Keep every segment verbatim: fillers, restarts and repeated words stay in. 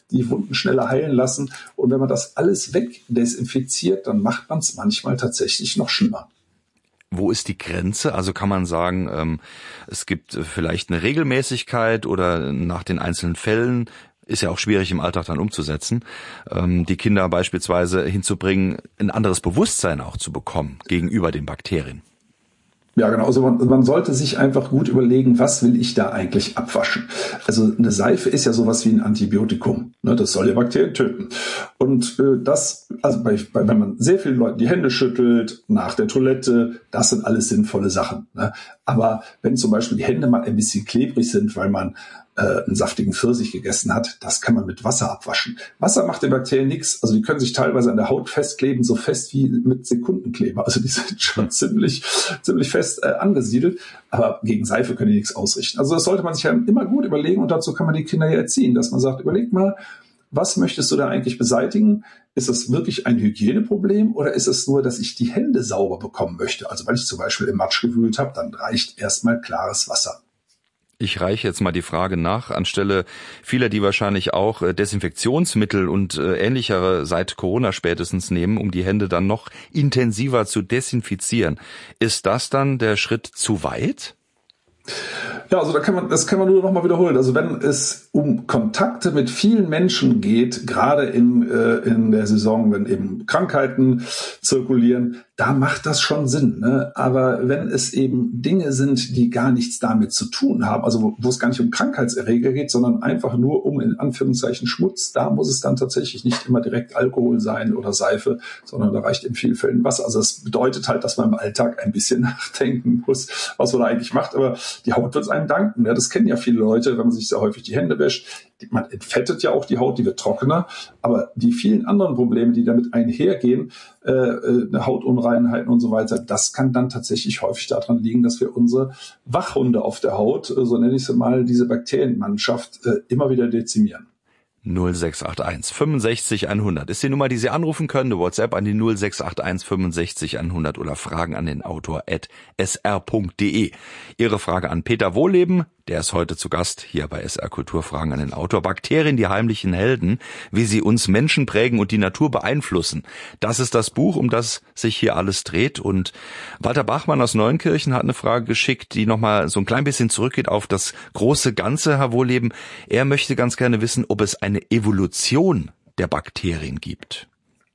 die Wunden schneller heilen lassen. Und wenn man das alles wegdesinfiziert, dann macht man es manchmal tatsächlich noch schlimmer. Wo ist die Grenze? Also kann man sagen, ähm, es gibt vielleicht eine Regelmäßigkeit oder nach den einzelnen Fällen, ist ja auch schwierig im Alltag dann umzusetzen, ähm, die Kinder beispielsweise hinzubringen, ein anderes Bewusstsein auch zu bekommen gegenüber den Bakterien. Ja, genau. Also man, man sollte sich einfach gut überlegen, was will ich da eigentlich abwaschen? Also eine Seife ist ja sowas wie ein Antibiotikum. Ne? Das soll ja Bakterien töten. Und äh, das, also bei, bei, wenn man sehr vielen Leuten die Hände schüttelt, nach der Toilette, das sind alles sinnvolle Sachen. Ne? Aber wenn zum Beispiel die Hände mal ein bisschen klebrig sind, weil man äh, einen saftigen Pfirsich gegessen hat, das kann man mit Wasser abwaschen. Wasser macht den Bakterien nichts. Also die können sich teilweise an der Haut festkleben, so fest wie mit Sekundenkleber. Also die sind schon ziemlich, ziemlich fest äh, angesiedelt. Aber gegen Seife können die nichts ausrichten. Also das sollte man sich ja immer gut überlegen und dazu kann man die Kinder ja erziehen, dass man sagt, überleg mal, was möchtest du da eigentlich beseitigen? Ist es wirklich ein Hygieneproblem oder ist es nur, dass ich die Hände sauber bekommen möchte? Also wenn ich zum Beispiel im Matsch gewühlt habe, dann reicht erstmal klares Wasser. Ich reiche jetzt mal die Frage nach, anstelle vieler, die wahrscheinlich auch Desinfektionsmittel und ähnlichere seit Corona spätestens nehmen, um die Hände dann noch intensiver zu desinfizieren. Ist das dann der Schritt zu weit? Ja, also da kann man, das kann man nur noch mal wiederholen. Also wenn es um Kontakte mit vielen Menschen geht, gerade in, äh, in der Saison, wenn eben Krankheiten zirkulieren, da macht das schon Sinn. Ne? Aber wenn es eben Dinge sind, die gar nichts damit zu tun haben, also wo, wo es gar nicht um Krankheitserreger geht, sondern einfach nur um in Anführungszeichen Schmutz, da muss es dann tatsächlich nicht immer direkt Alkohol sein oder Seife, sondern da reicht in vielen Fällen Wasser. Also das bedeutet halt, dass man im Alltag ein bisschen nachdenken muss, was man da eigentlich macht. Aber die Haut wird es einem danken. Ja, das kennen ja viele Leute, wenn man sich sehr häufig die Hände wäscht. Man entfettet ja auch die Haut, die wird trockener. Aber die vielen anderen Probleme, die damit einhergehen, äh, eine Hautunreinheiten und so weiter, das kann dann tatsächlich häufig daran liegen, dass wir unsere Wachhunde auf der Haut, äh, so nenne ich sie mal, diese Bakterienmannschaft, äh, immer wieder dezimieren. null sechs acht eins fünfundsechzig hundert ist die Nummer, die Sie anrufen können. Eine WhatsApp an die null sechs acht eins fünfundsechzig hundert oder Fragen an den Autor at s r punkt d e. Ihre Frage an Peter Wohleben, der ist heute zu Gast hier bei S R Kultur. Fragen an den Autor. Bakterien, die heimlichen Helden, wie sie uns Menschen prägen und die Natur beeinflussen. Das ist das Buch, um das sich hier alles dreht. Und Walter Bachmann aus Neunkirchen hat eine Frage geschickt, die nochmal so ein klein bisschen zurückgeht auf das große Ganze, Herr Wohleben. Er möchte ganz gerne wissen, ob es eine Evolution der Bakterien gibt.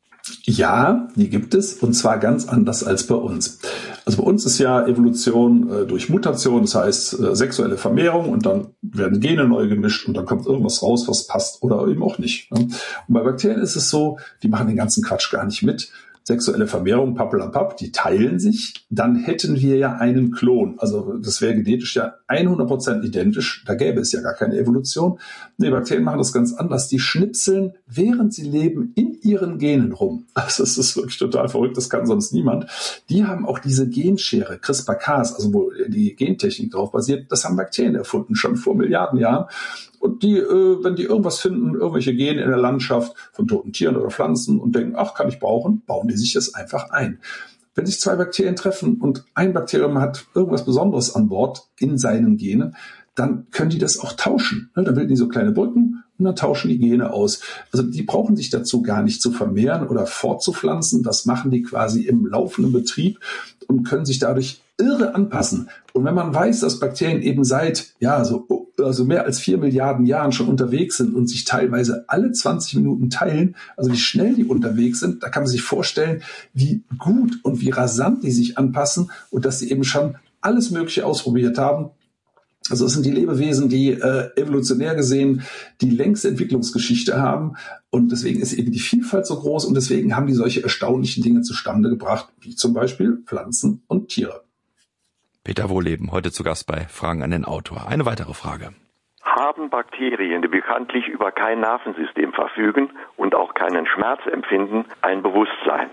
Ja, die gibt es, und zwar ganz anders als bei uns. Also bei uns ist ja Evolution äh, durch Mutation, das heißt äh, sexuelle Vermehrung, und dann werden Gene neu gemischt und dann kommt irgendwas raus, was passt oder eben auch nicht. Ne? Und bei Bakterien ist es so, die machen den ganzen Quatsch gar nicht mit. Sexuelle Vermehrung, pappelapapp, die teilen sich, dann hätten wir ja einen Klon. Also das wäre genetisch ja hundert Prozent identisch, da gäbe es ja gar keine Evolution. Nee, Bakterien machen das ganz anders. Die schnipseln, während sie leben, in ihren Genen rum. Also das ist wirklich total verrückt, das kann sonst niemand. Die haben auch diese Genschere, CRISPR-Cas, also wo die Gentechnik drauf basiert, das haben Bakterien erfunden, schon vor Milliarden Jahren. Und die, äh, wenn die irgendwas finden, irgendwelche Gene in der Landschaft von toten Tieren oder Pflanzen und denken, ach, kann ich brauchen, bauen die sich das einfach ein. Wenn sich zwei Bakterien treffen und ein Bakterium hat irgendwas Besonderes an Bord in seinen Genen, dann können die das auch tauschen. Dann bilden die so kleine Brücken und dann tauschen die Gene aus. Also die brauchen sich dazu gar nicht zu vermehren oder fortzupflanzen. Das machen die quasi im laufenden Betrieb und können sich dadurch irre anpassen. Und wenn man weiß, dass Bakterien eben seit ja so also mehr als vier Milliarden Jahren schon unterwegs sind und sich teilweise alle zwanzig Minuten teilen, also wie schnell die unterwegs sind, da kann man sich vorstellen, wie gut und wie rasant die sich anpassen und dass sie eben schon alles Mögliche ausprobiert haben. Also es sind die Lebewesen, die äh, evolutionär gesehen die längste Entwicklungsgeschichte haben, und deswegen ist eben die Vielfalt so groß und deswegen haben die solche erstaunlichen Dinge zustande gebracht, wie zum Beispiel Pflanzen und Tiere. Peter Wohleben, heute zu Gast bei Fragen an den Autor. Eine weitere Frage. Haben Bakterien, die bekanntlich über kein Nervensystem verfügen und auch keinen Schmerz empfinden, ein Bewusstsein?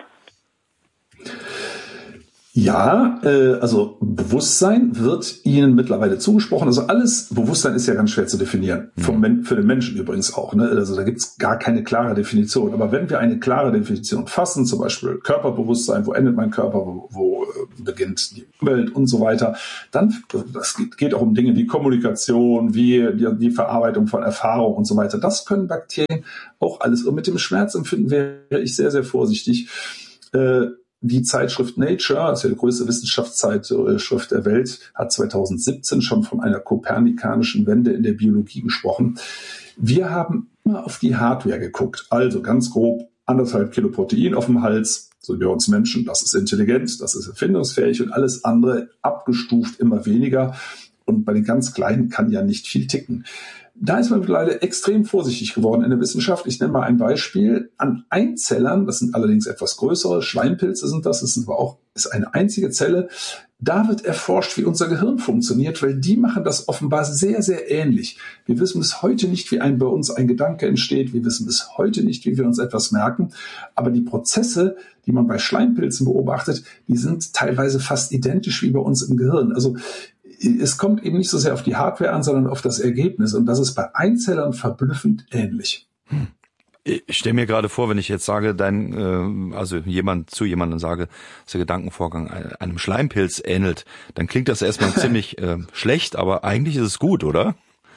Ja, äh, also Bewusstsein wird ihnen mittlerweile zugesprochen. Also alles, Bewusstsein ist ja ganz schwer zu definieren, vom Men- für den Menschen übrigens auch. Ne? Also da gibt's gar keine klare Definition. Aber wenn wir eine klare Definition fassen, zum Beispiel Körperbewusstsein, wo endet mein Körper, wo, wo beginnt die Umwelt und so weiter. Dann, das geht auch um Dinge wie Kommunikation, wie die, die Verarbeitung von Erfahrung und so weiter. Das können Bakterien auch alles. Und mit dem Schmerzempfinden wäre ich sehr, sehr vorsichtig. Äh, Die Zeitschrift Nature, das ist ja die größte Wissenschaftszeitschrift der Welt, hat zweitausendsiebzehn schon von einer kopernikanischen Wende in der Biologie gesprochen. Wir haben immer auf die Hardware geguckt. Also ganz grob anderthalb Kilo Protein auf dem Hals, so wie wir uns Menschen. Das ist intelligent, das ist erfindungsfähig und alles andere abgestuft immer weniger. Und bei den ganz Kleinen kann ja nicht viel ticken. Da ist man mittlerweile extrem vorsichtig geworden in der Wissenschaft. Ich nenne mal ein Beispiel. An Einzellern, das sind allerdings etwas größere, Schleimpilze sind das, das sind aber auch, ist eine einzige Zelle. Da wird erforscht, wie unser Gehirn funktioniert, weil die machen das offenbar sehr, sehr ähnlich. Wir wissen bis heute nicht, wie ein, bei uns ein Gedanke entsteht. Wir wissen bis heute nicht, wie wir uns etwas merken. Aber die Prozesse, die man bei Schleimpilzen beobachtet, die sind teilweise fast identisch wie bei uns im Gehirn. Also es kommt eben nicht so sehr auf die Hardware an, sondern auf das Ergebnis. Und das ist bei Einzellern verblüffend ähnlich. Hm. Ich stelle mir gerade vor, wenn ich jetzt sage, dein, äh, also jemand zu jemandem sage, dass der Gedankenvorgang einem Schleimpilz ähnelt, dann klingt das erstmal ziemlich äh, schlecht, aber eigentlich ist es gut, oder?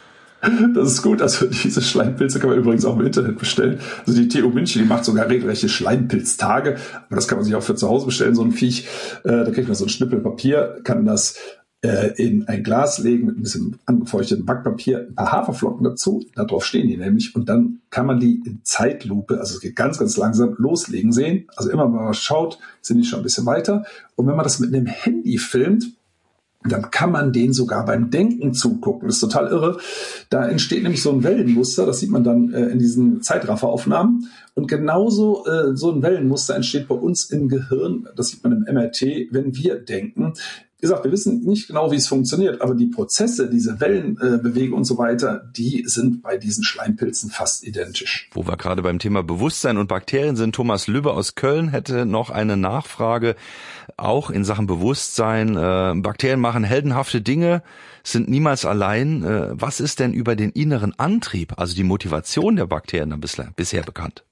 Das ist gut. Also diese Schleimpilze kann man übrigens auch im Internet bestellen. Also die T U München, die macht sogar regelrechte Schleimpilztage. Aber das kann man sich auch für zu Hause bestellen, so ein Viech. Äh, da kriegt man so ein Schnippel Papier, kann das in ein Glas legen mit ein bisschen angefeuchteten Backpapier, ein paar Haferflocken dazu, darauf stehen die nämlich, und dann kann man die in Zeitlupe, also es geht ganz, ganz langsam, loslegen sehen. Also immer, wenn man was schaut, sind die schon ein bisschen weiter. Und wenn man das mit einem Handy filmt, dann kann man denen sogar beim Denken zugucken. Das ist total irre. Da entsteht nämlich so ein Wellenmuster, das sieht man dann äh, in diesen Zeitrafferaufnahmen. Und genauso äh, so ein Wellenmuster entsteht bei uns im Gehirn, das sieht man im M R T, wenn wir denken. Wie gesagt, wir wissen nicht genau, wie es funktioniert, aber die Prozesse, diese Wellenbewegung äh, und so weiter, die sind bei diesen Schleimpilzen fast identisch. Wo wir gerade beim Thema Bewusstsein und Bakterien sind, Thomas Lübbe aus Köln hätte noch eine Nachfrage, auch in Sachen Bewusstsein. Äh, Bakterien machen heldenhafte Dinge, sind niemals allein. Äh, was ist denn über den inneren Antrieb, also die Motivation der Bakterien dann bislang, bisher bekannt?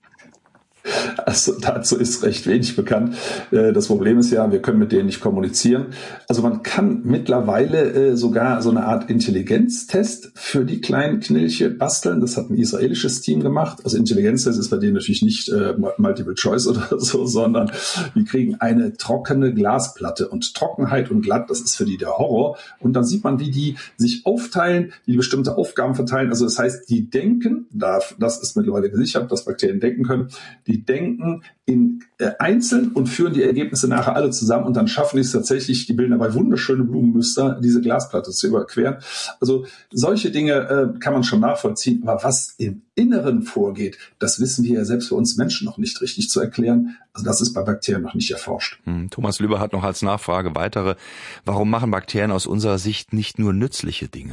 Also dazu ist recht wenig bekannt. Das Problem ist ja, wir können mit denen nicht kommunizieren. Also man kann mittlerweile sogar so eine Art Intelligenztest für die kleinen Knilche basteln. Das hat ein israelisches Team gemacht. Also Intelligenztest ist bei denen natürlich nicht äh, Multiple Choice oder so, sondern wir kriegen eine trockene Glasplatte. Und Trockenheit und glatt, das ist für die der Horror. Und dann sieht man, wie die sich aufteilen, wie die bestimmte Aufgaben verteilen. Also das heißt, die denken, das ist mittlerweile gesichert, dass Bakterien denken können, die denken in äh, einzeln und führen die Ergebnisse nachher alle zusammen, und dann schaffen die es tatsächlich, die bilden dabei wunderschöne Blumenmuster, diese Glasplatte zu überqueren. Also solche Dinge äh, kann man schon nachvollziehen, aber was im Inneren vorgeht, das wissen wir ja selbst für uns Menschen noch nicht richtig zu erklären. Also das ist bei Bakterien noch nicht erforscht. Hm, Thomas Lübbe hat noch als Nachfrage weitere: Warum machen Bakterien aus unserer Sicht nicht nur nützliche Dinge?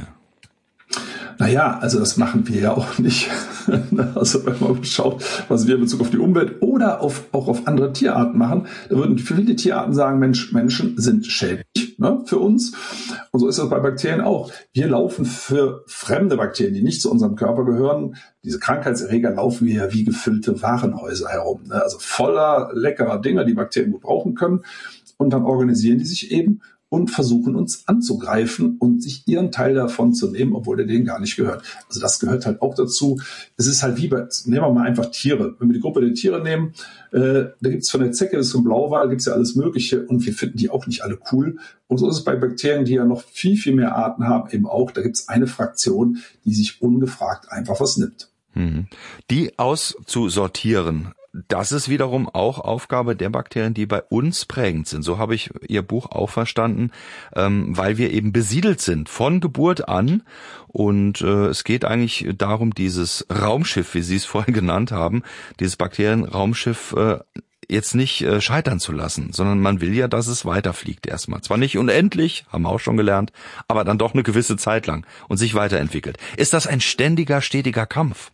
Naja, also das machen wir ja auch nicht. Also wenn man schaut, was wir in Bezug auf die Umwelt oder auf, auch auf andere Tierarten machen, da würden viele Tierarten sagen, Mensch, Menschen sind schädlich, ne, für uns. Und so ist das bei Bakterien auch. Wir laufen für fremde Bakterien, die nicht zu unserem Körper gehören, diese Krankheitserreger, laufen wir ja wie gefüllte Warenhäuser herum, ne? Also voller leckerer Dinge, die Bakterien gut brauchen können. Und dann organisieren die sich eben und versuchen uns anzugreifen und sich ihren Teil davon zu nehmen, obwohl der denen gar nicht gehört. Also das gehört halt auch dazu. Es ist halt wie bei, nehmen wir mal einfach Tiere. Wenn wir die Gruppe der Tiere nehmen, äh, da gibt's von der Zecke bis zum Blauwal, gibt's ja alles Mögliche, und wir finden die auch nicht alle cool. Und so ist es bei Bakterien, die ja noch viel, viel mehr Arten haben, eben auch. Da gibt's eine Fraktion, die sich ungefragt einfach was nimmt. Mhm. Die auszusortieren, das ist wiederum auch Aufgabe der Bakterien, die bei uns prägend sind. So habe ich Ihr Buch auch verstanden, ähm, weil wir eben besiedelt sind von Geburt an. Und äh, es geht eigentlich darum, dieses Raumschiff, wie Sie es vorhin genannt haben, dieses Bakterienraumschiff äh, jetzt nicht äh, scheitern zu lassen, sondern man will ja, dass es weiterfliegt erstmal. Zwar nicht unendlich, haben wir auch schon gelernt, aber dann doch eine gewisse Zeit lang und sich weiterentwickelt. Ist das ein ständiger, stetiger Kampf?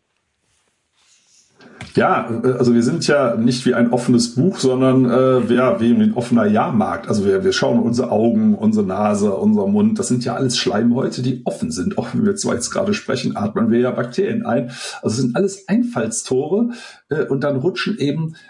Ja, also wir sind ja nicht wie ein offenes Buch, sondern äh, ja, wie ein offener Jahrmarkt. Also wir, wir schauen unsere Augen, unsere Nase, unser Mund. Das sind ja alles Schleimhäute, die offen sind. Auch wenn wir zwar jetzt gerade sprechen, atmen wir ja Bakterien ein. Also es sind alles Einfallstore, äh, und dann rutschen eben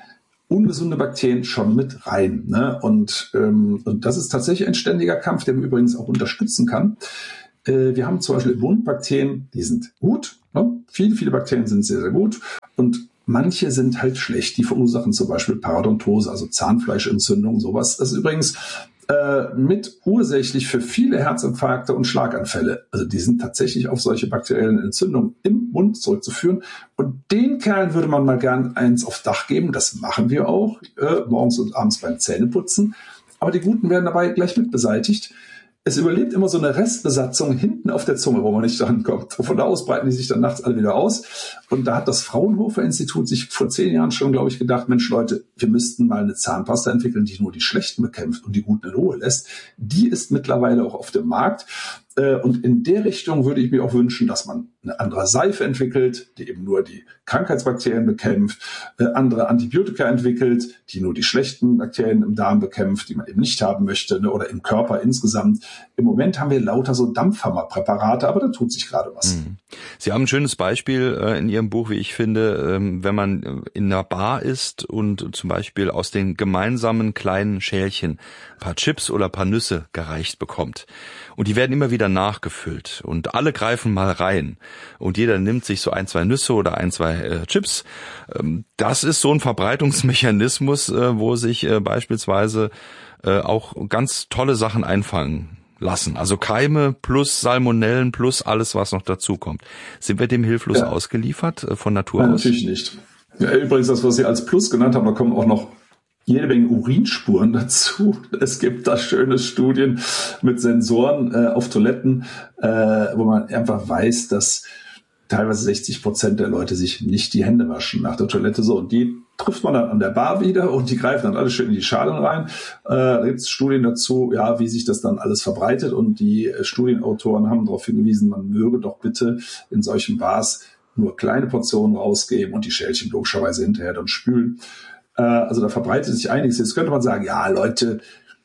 ungesunde Bakterien schon mit rein. Ne? Und, ähm, und das ist tatsächlich ein ständiger Kampf, der man übrigens auch unterstützen kann. Äh, wir haben zum Beispiel Immunbakterien, die sind gut. Ne? Viele, viele Bakterien sind sehr, sehr gut. Und manche sind halt schlecht. Die verursachen zum Beispiel Parodontose, also Zahnfleischentzündung, sowas. Das ist übrigens äh, mit ursächlich für viele Herzinfarkte und Schlaganfälle. Also die sind tatsächlich auf solche bakteriellen Entzündungen im Mund zurückzuführen. Und den Kerlen würde man mal gern eins aufs Dach geben. Das machen wir auch, äh, morgens und abends beim Zähneputzen. Aber die Guten werden dabei gleich mit beseitigt. Es überlebt immer so eine Restbesatzung hinten auf der Zunge, wo man nicht drankommt. Von da aus breiten die sich dann nachts alle wieder aus. Und da hat das Fraunhofer-Institut sich vor zehn Jahren schon, glaube ich, gedacht, Mensch Leute, wir müssten mal eine Zahnpasta entwickeln, die nur die Schlechten bekämpft und die Guten in Ruhe lässt. Die ist mittlerweile auch auf dem Markt. Und in der Richtung würde ich mir auch wünschen, dass man eine andere Seife entwickelt, die eben nur die Krankheitsbakterien bekämpft, andere Antibiotika entwickelt, die nur die schlechten Bakterien im Darm bekämpft, die man eben nicht haben möchte, ne, oder im Körper insgesamt. Im Moment haben wir lauter so Dampfhammerpräparate, aber da tut sich gerade was. Sie haben ein schönes Beispiel in Ihrem Buch, wie ich finde, wenn man in einer Bar ist und zum Beispiel aus den gemeinsamen kleinen Schälchen ein paar Chips oder ein paar Nüsse gereicht bekommt. Und die werden immer wieder nachgefüllt und alle greifen mal rein und jeder nimmt sich so ein, zwei Nüsse oder ein, zwei äh, Chips. Ähm, das ist so ein Verbreitungsmechanismus, äh, wo sich äh, beispielsweise äh, auch ganz tolle Sachen einfangen lassen. Also Keime plus Salmonellen plus alles, was noch dazu kommt. Sind wir dem hilflos ja. ausgeliefert äh, von Natur Nein, aus? Natürlich nicht. Ja, übrigens, das, was Sie als Plus genannt haben, da kommen auch noch jede Menge Urinspuren dazu. Es gibt da schöne Studien mit Sensoren äh, auf Toiletten, äh, wo man einfach weiß, dass teilweise sechzig Prozent der Leute sich nicht die Hände waschen nach der Toilette. So, und die trifft man dann an der Bar wieder und die greifen dann alle schön in die Schalen rein. Äh, da gibt es Studien dazu, ja, wie sich das dann alles verbreitet. Und die äh, Studienautoren haben darauf hingewiesen, man möge doch bitte in solchen Bars nur kleine Portionen rausgeben und die Schälchen logischerweise hinterher dann spülen. Also da verbreitet sich einiges. Jetzt könnte man sagen, ja Leute,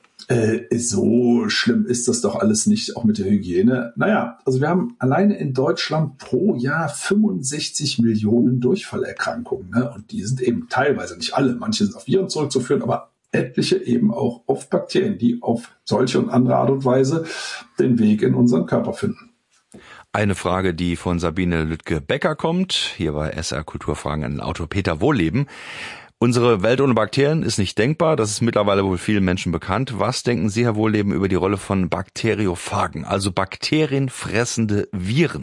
äh, so schlimm ist das doch alles nicht, auch mit der Hygiene. Naja, also wir haben alleine in Deutschland pro Jahr fünfundsechzig Millionen Durchfallerkrankungen. Ne? Und die sind eben teilweise, nicht alle, manche sind auf Viren zurückzuführen, aber etliche eben auch auf Bakterien, die auf solche und andere Art und Weise den Weg in unseren Körper finden. Eine Frage, die von Sabine Lüttke-Becker kommt, hier bei S R Kulturfragen an den Autor Peter Wohlleben. Unsere Welt ohne Bakterien ist nicht denkbar, das ist mittlerweile wohl vielen Menschen bekannt. Was denken Sie, Herr Wohlleben, über die Rolle von Bakteriophagen, also bakterienfressende Viren?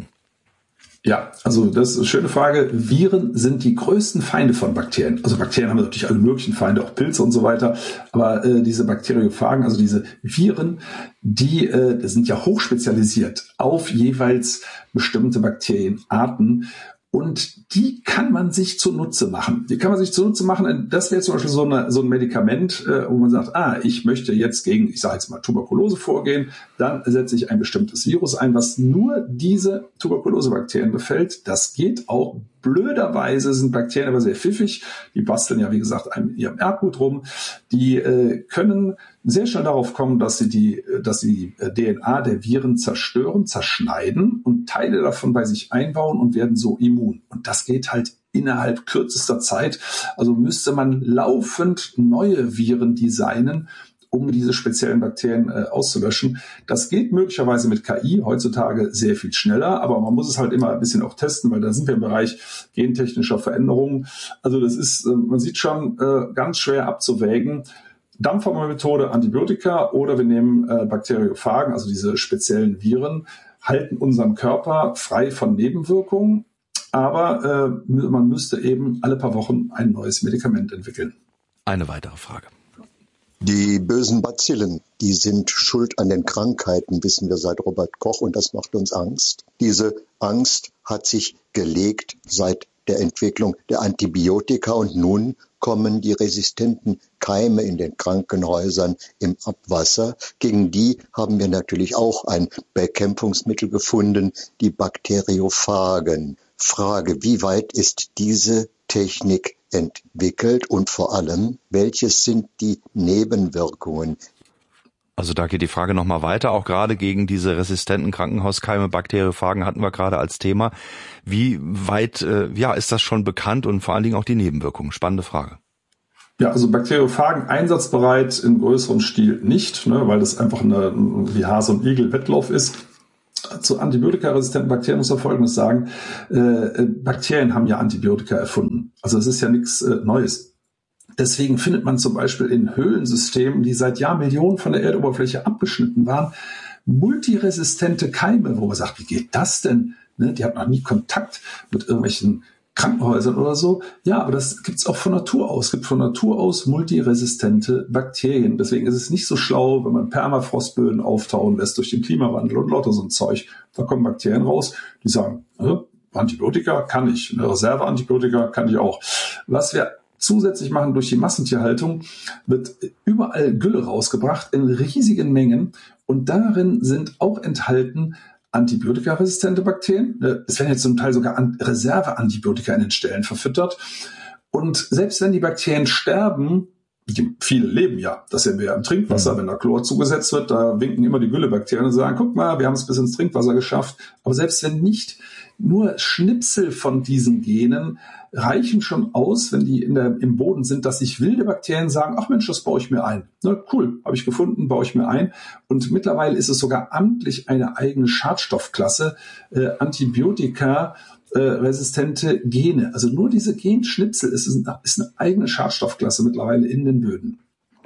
Ja, also das ist eine schöne Frage. Viren sind die größten Feinde von Bakterien. Also Bakterien haben natürlich alle möglichen Feinde, auch Pilze und so weiter. Aber äh, diese Bakteriophagen, also diese Viren, die äh, das sind ja hochspezialisiert auf jeweils bestimmte Bakterienarten. Und die kann man sich zunutze machen. Die kann man sich zunutze machen. Das wäre zum Beispiel so, eine, so ein Medikament, äh, wo man sagt, ah, ich möchte jetzt gegen, ich sage jetzt mal Tuberkulose vorgehen. Dann setze ich ein bestimmtes Virus ein, was nur diese Tuberkulosebakterien befällt. Das geht auch. Blöderweise sind Bakterien aber sehr pfiffig. Die basteln ja, wie gesagt, in ihrem Erbgut rum. Die äh, können sehr schnell darauf kommen, dass sie die, dass sie die D N A der Viren zerstören, zerschneiden und Teile davon bei sich einbauen und werden so immun. Und das geht halt innerhalb kürzester Zeit. Also müsste man laufend neue Viren designen, um diese speziellen Bakterien äh, auszulöschen. Das geht möglicherweise mit K I heutzutage sehr viel schneller, aber man muss es halt immer ein bisschen auch testen, weil da sind wir im Bereich gentechnischer Veränderungen. Also das ist, äh, man sieht schon, äh, ganz schwer abzuwägen. Dampfhammermethode, Antibiotika oder wir nehmen äh, Bakteriophagen, also diese speziellen Viren, halten unseren Körper frei von Nebenwirkungen, aber äh, man müsste eben alle paar Wochen ein neues Medikament entwickeln. Eine weitere Frage. Die bösen Bazillen, die sind schuld an den Krankheiten, wissen wir seit Robert Koch, und das macht uns Angst. Diese Angst hat sich gelegt seit der Entwicklung der Antibiotika und nun kommen die resistenten Keime in den Krankenhäusern im Abwasser. Gegen die haben wir natürlich auch ein Bekämpfungsmittel gefunden, die Bakteriophagen. Frage, wie weit ist diese Technik entwickelt und vor allem, welches sind die Nebenwirkungen? Also da geht die Frage nochmal weiter, auch gerade gegen diese resistenten Krankenhauskeime, Bakteriophagen hatten wir gerade als Thema. Wie weit äh, ja, ist das schon bekannt und vor allen Dingen auch die Nebenwirkungen? Spannende Frage. Ja, also Bakteriophagen einsatzbereit in größerem Stil nicht, ne, weil das einfach eine, wie Hase und Igel Wettlauf ist. Zu antibiotikaresistenten Bakterien muss man Folgendes sagen. Äh, Bakterien haben ja Antibiotika erfunden. Also es ist ja nichts äh, Neues. Deswegen findet man zum Beispiel in Höhlensystemen, die seit Jahrmillionen von der Erdoberfläche abgeschnitten waren, multiresistente Keime, wo man sagt, wie geht das denn? Ne, die hatten noch nie Kontakt mit irgendwelchen Krankenhäusern oder so. Ja, aber das gibt's auch von Natur aus. Es gibt von Natur aus multiresistente Bakterien. Deswegen ist es nicht so schlau, wenn man Permafrostböden auftauen lässt durch den Klimawandel und lauter so ein Zeug. Da kommen Bakterien raus, die sagen, äh, Antibiotika kann ich, eine Reserveantibiotika kann ich auch. Was wir zusätzlich machen durch die Massentierhaltung, wird überall Gülle rausgebracht in riesigen Mengen und darin sind auch enthalten antibiotikaresistente Bakterien. Es werden jetzt zum Teil sogar Reserveantibiotika in den Ställen verfüttert. Und selbst wenn die Bakterien sterben, die, viele leben ja, das sehen wir ja im Trinkwasser, mhm. wenn da Chlor zugesetzt wird, da winken immer die Güllebakterien und sagen, guck mal, wir haben es bis ins Trinkwasser geschafft. Aber selbst wenn nicht, nur Schnipsel von diesen Genen reichen schon aus, wenn die in der, im Boden sind, dass sich wilde Bakterien sagen, ach Mensch, das baue ich mir ein. Na, cool, habe ich gefunden, baue ich mir ein. Und mittlerweile ist es sogar amtlich eine eigene Schadstoffklasse, äh, Antibiotika äh, resistente Gene. Also nur diese Genschnipsel ist, ist eine eigene Schadstoffklasse mittlerweile in den Böden.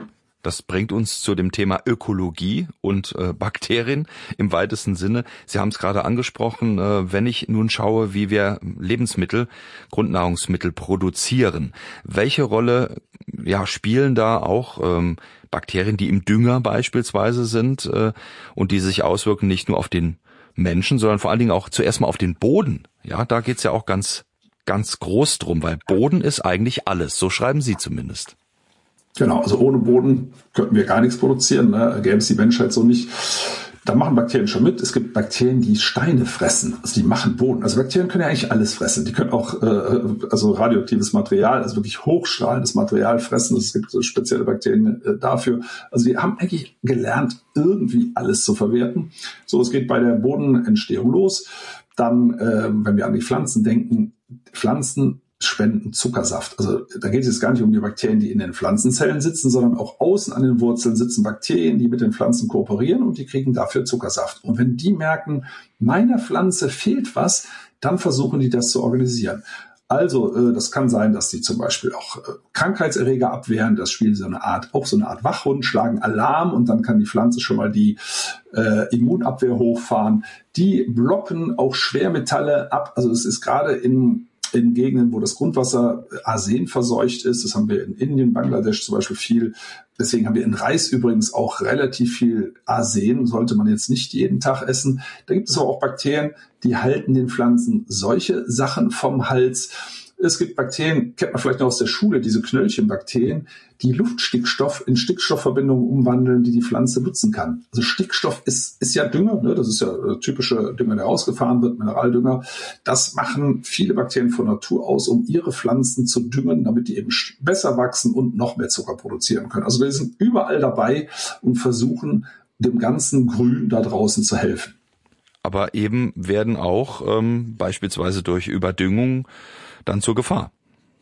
Das bringt uns zu dem Thema Ökologie und äh, Bakterien im weitesten Sinne. Sie haben es gerade angesprochen, äh, wenn ich nun schaue, wie wir Lebensmittel, Grundnahrungsmittel produzieren. Welche Rolle ja, spielen da auch ähm, Bakterien, die im Dünger beispielsweise sind äh, und die sich auswirken nicht nur auf den Menschen, sondern vor allen Dingen auch zuerst mal auf den Boden. Ja, da geht's ja auch ganz, ganz groß drum, weil Boden ist eigentlich alles. So schreiben Sie zumindest. Genau, also ohne Boden könnten wir gar nichts produzieren, ne? Gäbe es die Menschheit so nicht. Da machen Bakterien schon mit. Es gibt Bakterien, die Steine fressen, also die machen Boden. Also Bakterien können ja eigentlich alles fressen. Die können auch äh, also radioaktives Material, also wirklich hochstrahlendes Material fressen. Es gibt so spezielle Bakterien äh, dafür. Also die haben eigentlich gelernt, irgendwie alles zu verwerten. So, es geht bei der Bodenentstehung los. Dann, äh, wenn wir an die Pflanzen denken, Pflanzen spenden Zuckersaft. Also da geht es jetzt gar nicht um die Bakterien, die in den Pflanzenzellen sitzen, sondern auch außen an den Wurzeln sitzen Bakterien, die mit den Pflanzen kooperieren und die kriegen dafür Zuckersaft. Und wenn die merken, meiner Pflanze fehlt was, dann versuchen die das zu organisieren. Also äh, das kann sein, dass die zum Beispiel auch äh, Krankheitserreger abwehren. Das spielen so eine Art, auch so eine Art Wachhund, schlagen Alarm und dann kann die Pflanze schon mal die äh, Immunabwehr hochfahren. Die blocken auch Schwermetalle ab. Also es ist gerade in in Gegenden, wo das Grundwasser Arsen verseucht ist. Das haben wir in Indien, Bangladesch zum Beispiel viel. Deswegen haben wir in Reis übrigens auch relativ viel Arsen. Sollte man jetzt nicht jeden Tag essen. Da gibt es aber auch Bakterien, die halten den Pflanzen solche Sachen vom Hals. Es gibt Bakterien, kennt man vielleicht noch aus der Schule, diese Knöllchenbakterien, die Luftstickstoff in Stickstoffverbindungen umwandeln, die die Pflanze nutzen kann. Also Stickstoff ist, ist ja Dünger, ne? Das ist ja der typische Dünger, der rausgefahren wird, Mineraldünger. Das machen viele Bakterien von Natur aus, um ihre Pflanzen zu düngen, damit die eben besser wachsen und noch mehr Zucker produzieren können. Also wir sind überall dabei und versuchen, dem ganzen Grün da draußen zu helfen. Aber eben werden auch ähm, beispielsweise durch Überdüngung dann zur Gefahr.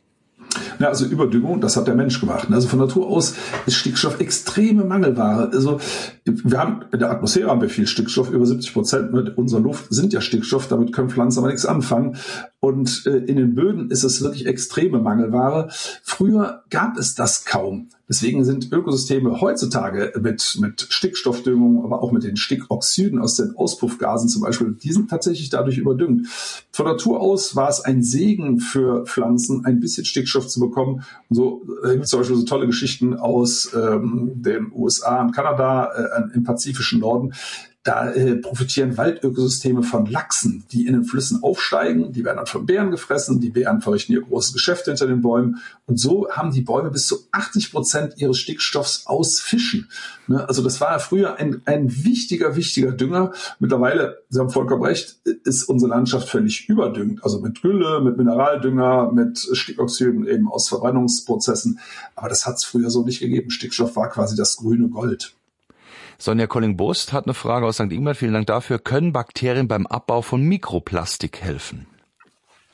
Ja, also Überdüngung, das hat der Mensch gemacht. Also von Natur aus ist Stickstoff extreme Mangelware. Also wir haben in der Atmosphäre haben wir viel Stickstoff, über siebzig Prozent mit unserer Luft sind ja Stickstoff, damit können Pflanzen aber nichts anfangen. Und äh, in den Böden ist es wirklich extreme Mangelware. Früher gab es das kaum. Deswegen sind Ökosysteme heutzutage mit, mit Stickstoffdüngung, aber auch mit den Stickoxiden aus den Auspuffgasen zum Beispiel, die sind tatsächlich dadurch überdüngt. Von Natur aus war es ein Segen für Pflanzen, ein bisschen Stickstoff zu bekommen. Und so äh, gibt es zum Beispiel so tolle Geschichten aus ähm, den U S A und Kanada äh, im pazifischen Norden. Da äh, profitieren Waldökosysteme von Lachsen, die in den Flüssen aufsteigen. Die werden dann von Bären gefressen. Die Bären verrichten ihr großes Geschäft hinter den Bäumen. Und so haben die Bäume bis zu achtzig Prozent ihres Stickstoffs aus Fischen. Ne? Also das war früher ein, ein wichtiger, wichtiger Dünger. Mittlerweile, Sie haben vollkommen recht, ist unsere Landschaft völlig überdüngt. Also mit Gülle, mit Mineraldünger, mit Stickoxiden eben aus Verbrennungsprozessen. Aber das hat es früher so nicht gegeben. Stickstoff war quasi das grüne Gold. Sonja Colling-Bust hat eine Frage aus Sankt Ingbert. Vielen Dank dafür. Können Bakterien beim Abbau von Mikroplastik helfen?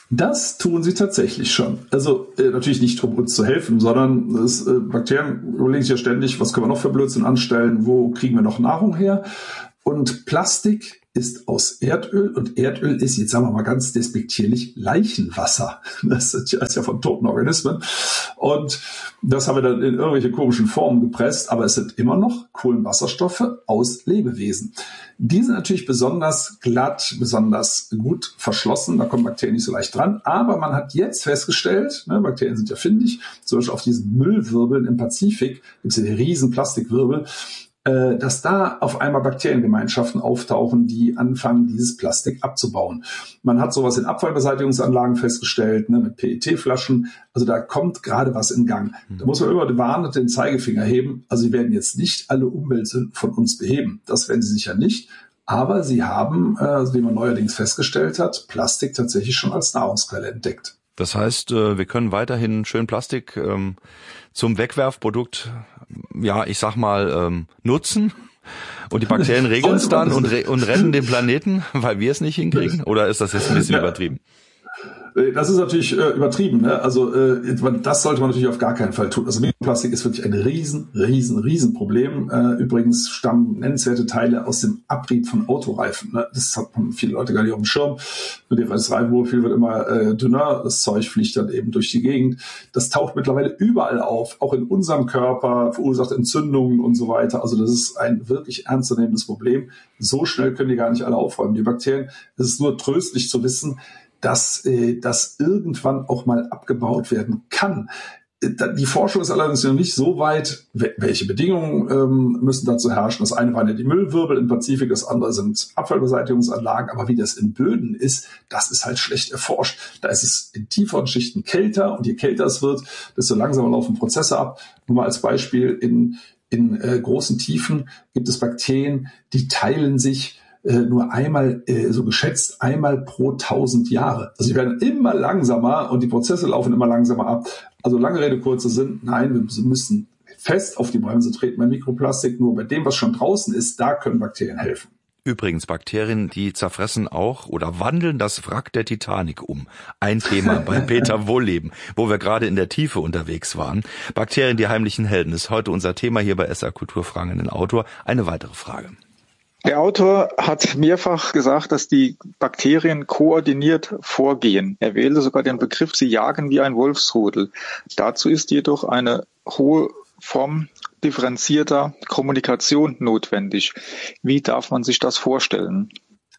Das tun sie tatsächlich schon. Also äh, natürlich nicht, um uns zu helfen, sondern das, äh, Bakterien überlegen sich ja ständig, was können wir noch für Blödsinn anstellen, wo kriegen wir noch Nahrung her? Und Plastik ist aus Erdöl und Erdöl ist, jetzt sagen wir mal ganz despektierlich, Leichenwasser. Das ist ja von toten Organismen. Und das haben wir dann in irgendwelche komischen Formen gepresst, aber es sind immer noch Kohlenwasserstoffe aus Lebewesen. Die sind natürlich besonders glatt, besonders gut verschlossen, da kommen Bakterien nicht so leicht dran. Aber man hat jetzt festgestellt, ne, Bakterien sind ja findig, zum Beispiel auf diesen Müllwirbeln im Pazifik gibt es ja die riesen Plastikwirbel, dass da auf einmal Bakteriengemeinschaften auftauchen, die anfangen, dieses Plastik abzubauen. Man hat sowas in Abfallbeseitigungsanlagen festgestellt, ne, mit P E T-Flaschen. Also da kommt gerade was in Gang. Da muss man immer warnend den Zeigefinger heben. Also sie werden jetzt nicht alle Umweltsünden von uns beheben. Das werden sie sicher nicht. Aber sie haben, äh, wie man neuerdings festgestellt hat, Plastik tatsächlich schon als Nahrungsquelle entdeckt. Das heißt, wir können weiterhin schön Plastik ähm, zum Wegwerfprodukt, ja, ich sag mal, ähm, nutzen. Und die Bakterien regeln es dann und, re- und retten den Planeten, weil wir es nicht hinkriegen? Oder ist das jetzt ein bisschen ja. übertrieben? Das ist natürlich äh, übertrieben, ne? Also äh, das sollte man natürlich auf gar keinen Fall tun. Also Mikroplastik ist wirklich ein riesen, riesen, riesen Problem. Äh, übrigens stammen nennenswerte Teile aus dem Abrieb von Autoreifen. Ne? Das haben viele Leute gar nicht auf dem Schirm. Das Reifenprofil wird immer äh, dünner, das Zeug fliegt dann eben durch die Gegend. Das taucht mittlerweile überall auf, auch in unserem Körper, verursacht Entzündungen und so weiter. Also das ist ein wirklich ernstzunehmendes Problem. So schnell können die gar nicht alle aufräumen, die Bakterien. Es ist nur tröstlich zu wissen, dass äh, das irgendwann auch mal abgebaut werden kann. Die Forschung ist allerdings noch nicht so weit, welche Bedingungen ähm, müssen dazu herrschen. Das eine waren ja die Müllwirbel im Pazifik, das andere sind Abfallbeseitigungsanlagen. Aber wie das in Böden ist, das ist halt schlecht erforscht. Da ist es in tieferen Schichten kälter und je kälter es wird, desto langsamer laufen Prozesse ab. Nur mal als Beispiel, in, in äh, großen Tiefen gibt es Bakterien, die teilen sich nur einmal, so geschätzt, einmal pro tausend Jahre. Also sie werden immer langsamer und die Prozesse laufen immer langsamer ab. Also lange Rede, kurzer Sinn, nein, wir müssen fest auf die Bremse treten bei Mikroplastik. Nur bei dem, was schon draußen ist, da können Bakterien helfen. Übrigens, Bakterien, die zerfressen auch oder wandeln das Wrack der Titanic um. Ein Thema bei Peter Wohlleben, wo wir gerade in der Tiefe unterwegs waren. Bakterien, die heimlichen Helden, ist heute unser Thema hier bei S R Kulturfragen an den Autor. Eine weitere Frage. Der Autor hat mehrfach gesagt, dass die Bakterien koordiniert vorgehen. Er wählte sogar den Begriff, sie jagen wie ein Wolfsrudel. Dazu ist jedoch eine hohe Form differenzierter Kommunikation notwendig. Wie darf man sich das vorstellen?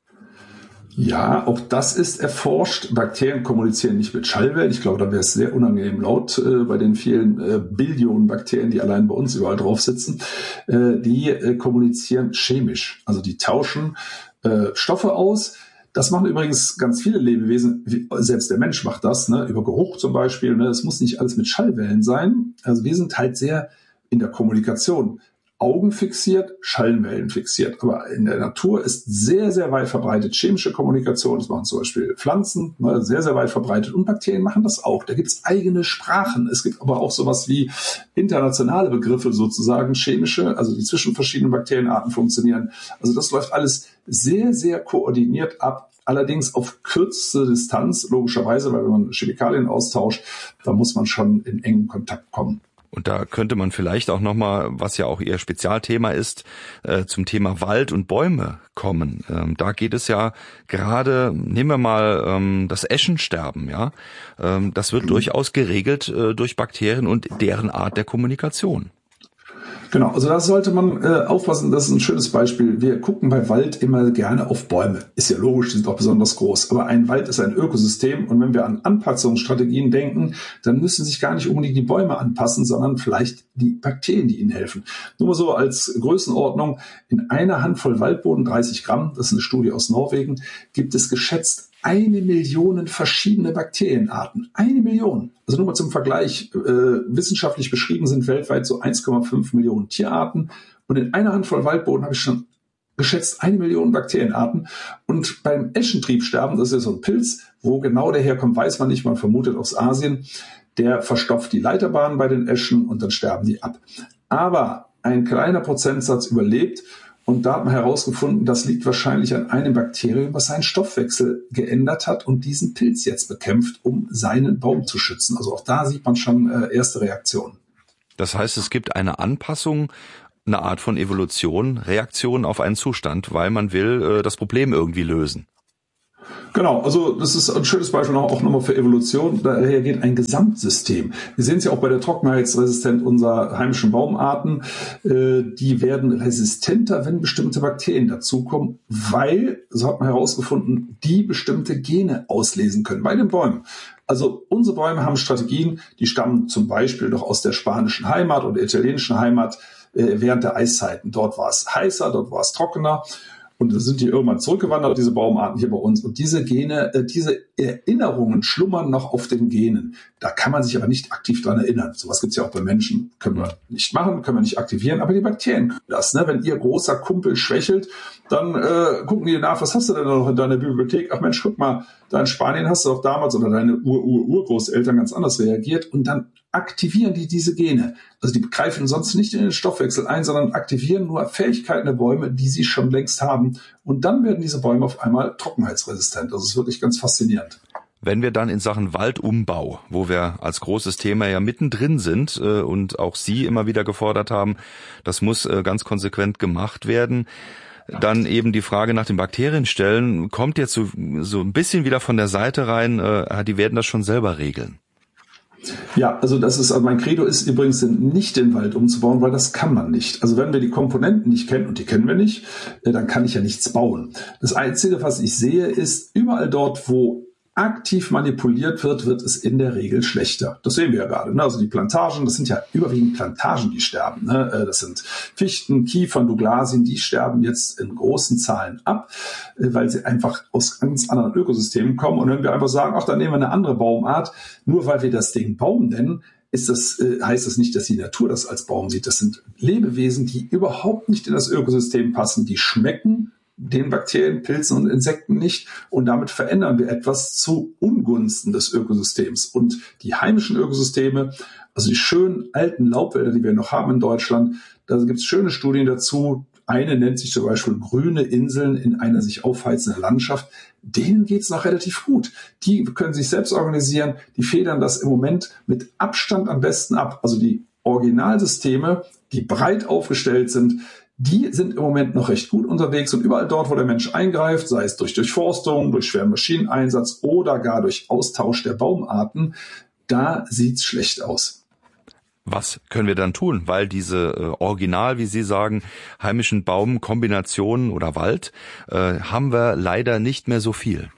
Ja, auch das ist erforscht. Bakterien kommunizieren nicht mit Schallwellen. Ich glaube, da wäre es sehr unangenehm laut äh, bei den vielen äh, Billionen Bakterien, die allein bei uns überall drauf sitzen. Äh, die äh, kommunizieren chemisch. Also die tauschen äh, Stoffe aus. Das machen übrigens ganz viele Lebewesen. Selbst der Mensch macht das, ne? Über Geruch zum Beispiel. Ne? Das muss nicht alles mit Schallwellen sein. Also wir sind halt sehr in der Kommunikation Augen fixiert, Schallwellen fixiert. Aber in der Natur ist sehr, sehr weit verbreitet chemische Kommunikation. Das machen zum Beispiel Pflanzen, ne, sehr, sehr weit verbreitet. Und Bakterien machen das auch. Da gibt es eigene Sprachen. Es gibt aber auch sowas wie internationale Begriffe sozusagen, chemische, also die zwischen verschiedenen Bakterienarten funktionieren. Also das läuft alles sehr, sehr koordiniert ab. Allerdings auf kürzeste Distanz, logischerweise, weil wenn man Chemikalien austauscht, da muss man schon in engen Kontakt kommen. Und da könnte man vielleicht auch nochmal, was ja auch Ihr Spezialthema ist, äh, zum Thema Wald und Bäume kommen. Ähm, da geht es ja gerade, nehmen wir mal ähm, das Eschensterben, ja. Ähm, das wird mhm. durchaus geregelt äh, durch Bakterien und deren Art der Kommunikation. Genau, also da sollte man äh, aufpassen, das ist ein schönes Beispiel. Wir gucken bei Wald immer gerne auf Bäume. Ist ja logisch, die sind auch besonders groß. Aber ein Wald ist ein Ökosystem und wenn wir an Anpassungsstrategien denken, dann müssen sich gar nicht unbedingt die Bäume anpassen, sondern vielleicht die Bakterien, die ihnen helfen. Nur mal so als Größenordnung, in einer Handvoll Waldboden, dreißig Gramm, das ist eine Studie aus Norwegen, gibt es geschätzt eine Million verschiedene Bakterienarten. Eine Million. Also nur mal zum Vergleich, äh, wissenschaftlich beschrieben sind weltweit so eins Komma fünf Millionen Tierarten. Und in einer Handvoll Waldboden habe ich schon geschätzt eine Million Bakterienarten. Und beim Eschentriebsterben, das ist ja so ein Pilz, wo genau der herkommt, weiß man nicht, man vermutet aus Asien, der verstopft die Leiterbahnen bei den Eschen und dann sterben die ab. Aber ein kleiner Prozentsatz überlebt. Und da hat man herausgefunden, das liegt wahrscheinlich an einem Bakterium, was seinen Stoffwechsel geändert hat und diesen Pilz jetzt bekämpft, um seinen Baum zu schützen. Also auch da sieht man schon äh, erste Reaktionen. Das heißt, es gibt eine Anpassung, eine Art von Evolution, Reaktion auf einen Zustand, weil man will äh, das Problem irgendwie lösen. Genau, also das ist ein schönes Beispiel auch nochmal für Evolution. Da reagiert ein Gesamtsystem. Wir sehen es ja auch bei der Trockenheitsresistenz unserer heimischen Baumarten. Die werden resistenter, wenn bestimmte Bakterien dazukommen, weil, so hat man herausgefunden, die bestimmte Gene auslesen können bei den Bäumen. Also unsere Bäume haben Strategien, die stammen zum Beispiel doch aus der spanischen Heimat oder der italienischen Heimat während der Eiszeiten. Dort war es heißer, dort war es trockener. Und da sind die irgendwann zurückgewandert, diese Baumarten hier bei uns. Und diese Gene, äh, diese Erinnerungen schlummern noch auf den Genen. Da kann man sich aber nicht aktiv dran erinnern. Sowas gibt's ja auch bei Menschen. Können wir nicht machen, können wir nicht aktivieren. Aber die Bakterien können das. Ne? Wenn ihr großer Kumpel schwächelt, dann äh, gucken die nach, was hast du denn noch in deiner Bibliothek? Ach Mensch, guck mal, da in Spanien hast du doch damals oder deine Ur-Ur-Urgroßeltern ganz anders reagiert. Und dann aktivieren die diese Gene. Also die greifen sonst nicht in den Stoffwechsel ein, sondern aktivieren nur Fähigkeiten der Bäume, die sie schon längst haben. Und dann werden diese Bäume auf einmal trockenheitsresistent. Das ist wirklich ganz faszinierend. Wenn wir dann in Sachen Waldumbau, wo wir als großes Thema ja mittendrin sind äh, und auch Sie immer wieder gefordert haben, das muss äh, ganz konsequent gemacht werden, dann eben die Frage nach den Bakterien stellen, kommt jetzt so, so ein bisschen wieder von der Seite rein, äh, die werden das schon selber regeln. Ja, also das ist, also mein Credo ist übrigens nicht den Wald umzubauen, weil das kann man nicht. Also wenn wir die Komponenten nicht kennen, und die kennen wir nicht, dann kann ich ja nichts bauen. Das Einzige, was ich sehe, ist überall dort, wo aktiv manipuliert wird, wird es in der Regel schlechter. Das sehen wir ja gerade. Ne? Also die Plantagen, das sind ja überwiegend Plantagen, die sterben. Ne? Das sind Fichten, Kiefern, Douglasien, die sterben jetzt in großen Zahlen ab, weil sie einfach aus ganz anderen Ökosystemen kommen. Und wenn wir einfach sagen, ach, dann nehmen wir eine andere Baumart, nur weil wir das Ding Baum nennen, ist das, äh, heißt das nicht, dass die Natur das als Baum sieht. Das sind Lebewesen, die überhaupt nicht in das Ökosystem passen, die schmecken den Bakterien, Pilzen und Insekten nicht. Und damit verändern wir etwas zu Ungunsten des Ökosystems. Und die heimischen Ökosysteme, also die schönen alten Laubwälder, die wir noch haben in Deutschland, da gibt es schöne Studien dazu. Eine nennt sich zum Beispiel grüne Inseln in einer sich aufheizenden Landschaft. Denen geht's noch relativ gut. Die können sich selbst organisieren. Die federn das im Moment mit Abstand am besten ab. Also die Originalsysteme, die breit aufgestellt sind, die sind im Moment noch recht gut unterwegs und überall dort, wo der Mensch eingreift, sei es durch Durchforstung, durch schweren Maschineneinsatz oder gar durch Austausch der Baumarten, da sieht's schlecht aus. Was können wir dann tun? Weil diese äh, Original, wie Sie sagen, heimischen Baumkombinationen oder Wald, äh, haben wir leider nicht mehr so viel.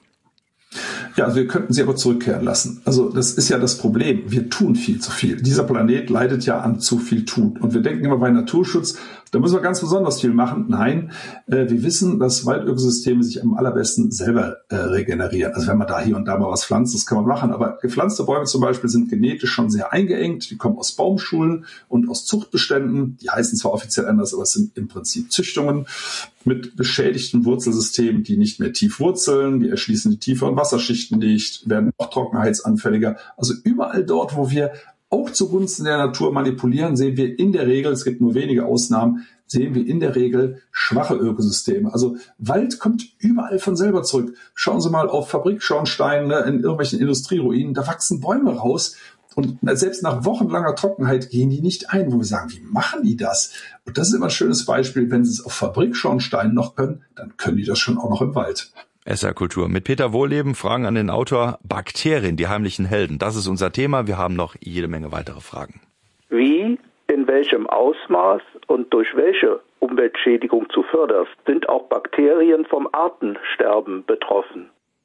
Ja, also wir könnten sie aber zurückkehren lassen. Also das ist ja das Problem. Wir tun viel zu viel. Dieser Planet leidet ja an zu viel Tun. Und wir denken immer bei Naturschutz, da müssen wir ganz besonders viel machen. Nein, äh, wir wissen, dass Waldökosysteme sich am allerbesten selber äh, regenerieren. Also wenn man da hier und da mal was pflanzt, das kann man machen. Aber gepflanzte Bäume zum Beispiel sind genetisch schon sehr eingeengt. Die kommen aus Baumschulen und aus Zuchtbeständen. Die heißen zwar offiziell anders, aber es sind im Prinzip Züchtungen mit beschädigten Wurzelsystemen, die nicht mehr tief wurzeln. Die erschließen die tieferen Wasserschichten nicht, werden noch trockenheitsanfälliger. Also überall dort, wo wir auch zugunsten der Natur manipulieren, sehen wir in der Regel, es gibt nur wenige Ausnahmen, sehen wir in der Regel schwache Ökosysteme. Also Wald kommt überall von selber zurück. Schauen Sie mal auf Fabrikschornsteine in irgendwelchen Industrieruinen, da wachsen Bäume raus. Und selbst nach wochenlanger Trockenheit gehen die nicht ein, wo wir sagen, wie machen die das? Und das ist immer ein schönes Beispiel, wenn sie es auf Fabrikschornsteinen noch können, dann können die das schon auch noch im Wald. S R Kultur mit Peter Wohlleben, Fragen an den Autor. Bakterien, die heimlichen Helden. Das ist unser Thema. Wir haben noch jede Menge weitere Fragen. Wie, in welchem Ausmaß und durch welche Umweltschädigung zuvörderst sind auch Bakterien vom Artensterben betroffen?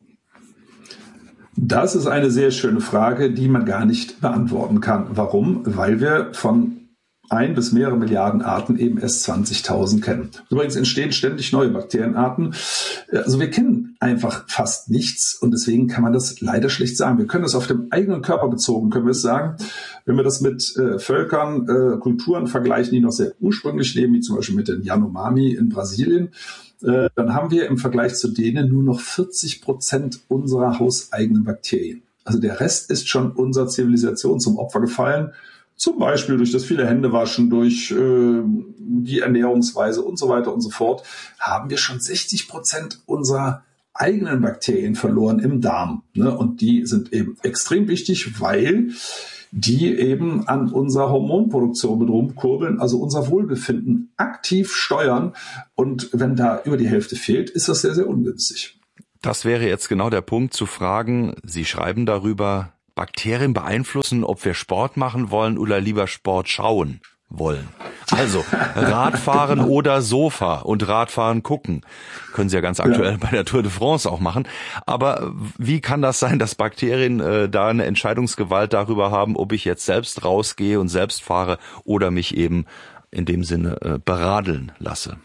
Das ist eine sehr schöne Frage, die man gar nicht beantworten kann. Warum? Weil wir von ein bis mehrere Milliarden Arten eben erst zwanzigtausend kennen. Übrigens entstehen ständig neue Bakterienarten. Also wir kennen einfach fast nichts und deswegen kann man das leider schlecht sagen. Wir können das auf dem eigenen Körper bezogen, können wir es sagen. Wenn wir das mit äh, Völkern, äh, Kulturen vergleichen, die noch sehr ursprünglich leben, wie zum Beispiel mit den Yanomami in Brasilien, äh, dann haben wir im Vergleich zu denen nur noch vierzig Prozent unserer hauseigenen Bakterien. Also der Rest ist schon unserer Zivilisation zum Opfer gefallen. zum Beispiel durch das viele Händewaschen, durch äh, die Ernährungsweise und so weiter und so fort, haben wir schon sechzig Prozent unserer eigenen Bakterien verloren im Darm. Ne? Und die sind eben extrem wichtig, weil die eben an unserer Hormonproduktion mit rumkurbeln, also unser Wohlbefinden aktiv steuern. Und wenn da über die Hälfte fehlt, ist das sehr, sehr ungünstig. Das wäre jetzt genau der Punkt zu fragen. Sie schreiben darüber, Bakterien beeinflussen, ob wir Sport machen wollen oder lieber Sport schauen wollen. Also Radfahren oder Sofa und Radfahren gucken. Können Sie ja ganz aktuell ja. bei der Tour de France auch machen. Aber wie kann das sein, dass Bakterien äh, da eine Entscheidungsgewalt darüber haben, ob ich jetzt selbst rausgehe und selbst fahre oder mich eben in dem Sinne äh, beradeln lasse?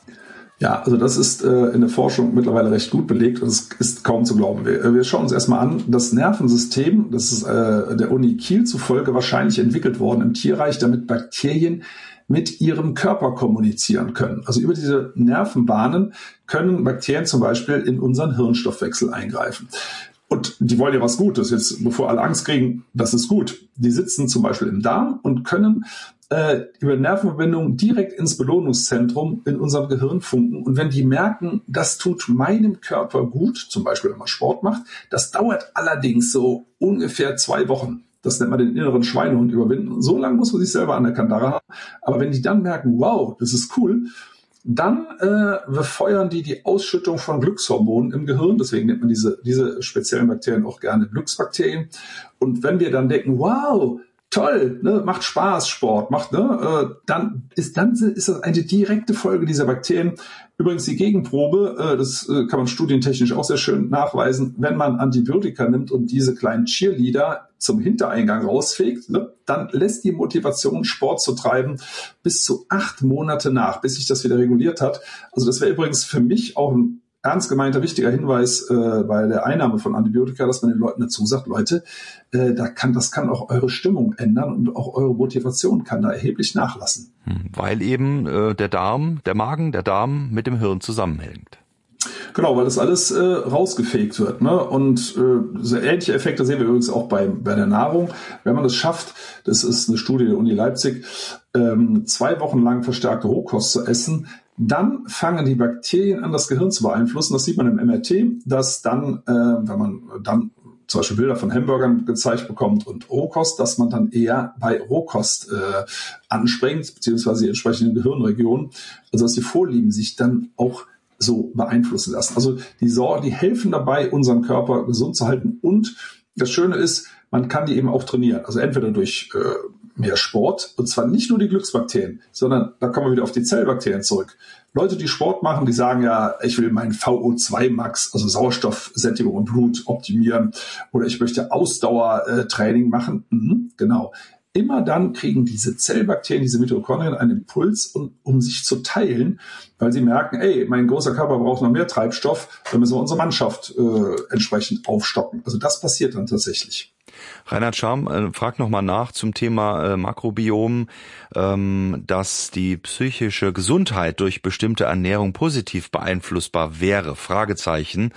Ja, also das ist äh, in der Forschung mittlerweile recht gut belegt und es ist kaum zu glauben. Wir, wir schauen uns erstmal an, das Nervensystem, das ist äh, der Uni Kiel zufolge wahrscheinlich entwickelt worden im Tierreich, damit Bakterien mit ihrem Körper kommunizieren können. Also über diese Nervenbahnen können Bakterien zum Beispiel in unseren Hirnstoffwechsel eingreifen. Und die wollen ja was Gutes. Jetzt, bevor alle Angst kriegen, das ist gut. Die sitzen zum Beispiel im Darm und können äh, über Nervenverbindungen direkt ins Belohnungszentrum in unserem Gehirn funken. Und wenn die merken, das tut meinem Körper gut, zum Beispiel wenn man Sport macht, das dauert allerdings so ungefähr zwei Wochen. Das nennt man den inneren Schweinehund überwinden. So lange muss man sich selber an der Kandare haben. Aber wenn die dann merken, wow, das ist cool, dann äh, befeuern die die Ausschüttung von Glückshormonen im Gehirn. Deswegen nennt man diese, diese speziellen Bakterien auch gerne Glücksbakterien. Und wenn wir dann denken, wow, toll, ne, macht Spaß, Sport, macht, ne, äh, dann ist dann ist das eine direkte Folge dieser Bakterien. Übrigens die Gegenprobe, äh, das äh, kann man studientechnisch auch sehr schön nachweisen, wenn man Antibiotika nimmt und diese kleinen Cheerleader zum Hintereingang rausfegt, ne, dann lässt die Motivation, Sport zu treiben, bis zu acht Monate nach, bis sich das wieder reguliert hat. Also das wäre übrigens für mich auch ein ernst gemeinter wichtiger Hinweis äh, bei der Einnahme von Antibiotika, dass man den Leuten dazu sagt, Leute, äh, da kann, das kann auch eure Stimmung ändern und auch eure Motivation kann da erheblich nachlassen. Weil eben äh, der Darm, der Magen, der Darm mit dem Hirn zusammenhängt. Genau, weil das alles äh, rausgefegt wird. Ne? Und äh, so ähnliche Effekte sehen wir übrigens auch bei, bei der Nahrung. Wenn man das schafft, das ist eine Studie der Uni Leipzig, ähm, zwei Wochen lang verstärkte Rohkost zu essen, dann fangen die Bakterien an, das Gehirn zu beeinflussen. Das sieht man im M R T, dass dann, äh, wenn man dann zum Beispiel Bilder von Hamburgern gezeigt bekommt und Rohkost, dass man dann eher bei Rohkost äh, anspringt, beziehungsweise die entsprechenden Gehirnregionen, also dass die Vorlieben sich dann auch so beeinflussen lassen. Also die Sorgen, die helfen dabei, unseren Körper gesund zu halten. Und das Schöne ist, man kann die eben auch trainieren. Also entweder durch äh, mehr Sport, und zwar nicht nur die Glücksbakterien, sondern da kommen wir wieder auf die Zellbakterien zurück. Leute, die Sport machen, die sagen ja, ich will meinen V O zwei Max, also Sauerstoffsättigung im Blut optimieren, oder ich möchte Ausdauertraining machen. Mhm, genau. Immer dann kriegen diese Zellbakterien, diese Mitochondrien einen Impuls, um, um sich zu teilen, weil sie merken, ey, mein großer Körper braucht noch mehr Treibstoff, dann müssen wir unsere Mannschaft äh, entsprechend aufstocken. Also das passiert dann tatsächlich. Reinhard Scharm äh, fragt nochmal nach zum Thema äh, Makrobiom, ähm, dass die psychische Gesundheit durch bestimmte Ernährung positiv beeinflussbar wäre. Fragezeichen.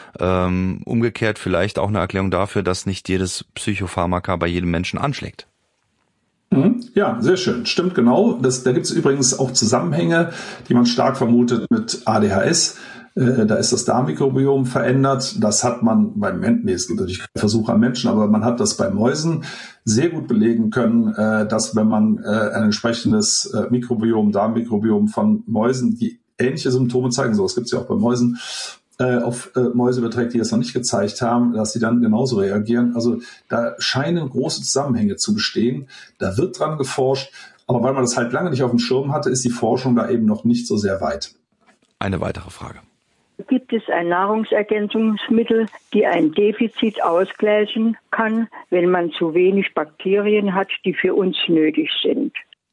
Ähm, umgekehrt vielleicht auch eine Erklärung dafür, dass nicht jedes Psychopharmaka bei jedem Menschen anschlägt. Ja, sehr schön. Stimmt genau. Das, da gibt es übrigens auch Zusammenhänge, die man stark vermutet mit A D H S. Äh, da ist das Darmmikrobiom verändert. Das hat man beim Menschen, nee, es gibt natürlich keine Versuche am Menschen, aber man hat das bei Mäusen sehr gut belegen können, äh, dass wenn man äh, ein entsprechendes äh, Mikrobiom, Darmmikrobiom von Mäusen, die ähnliche Symptome zeigen, so das gibt es ja auch bei Mäusen, auf äh, Mäuse überträgt, die das noch nicht gezeigt haben, dass sie dann genauso reagieren. Also da scheinen große Zusammenhänge zu bestehen. Da wird dran geforscht. Aber weil man das halt lange nicht auf dem Schirm hatte, ist die Forschung da eben noch nicht so sehr weit. Eine weitere Frage. Gibt es ein Nahrungsergänzungsmittel, die ein Defizit ausgleichen kann, wenn man zu wenig Bakterien hat, die für uns nötig sind?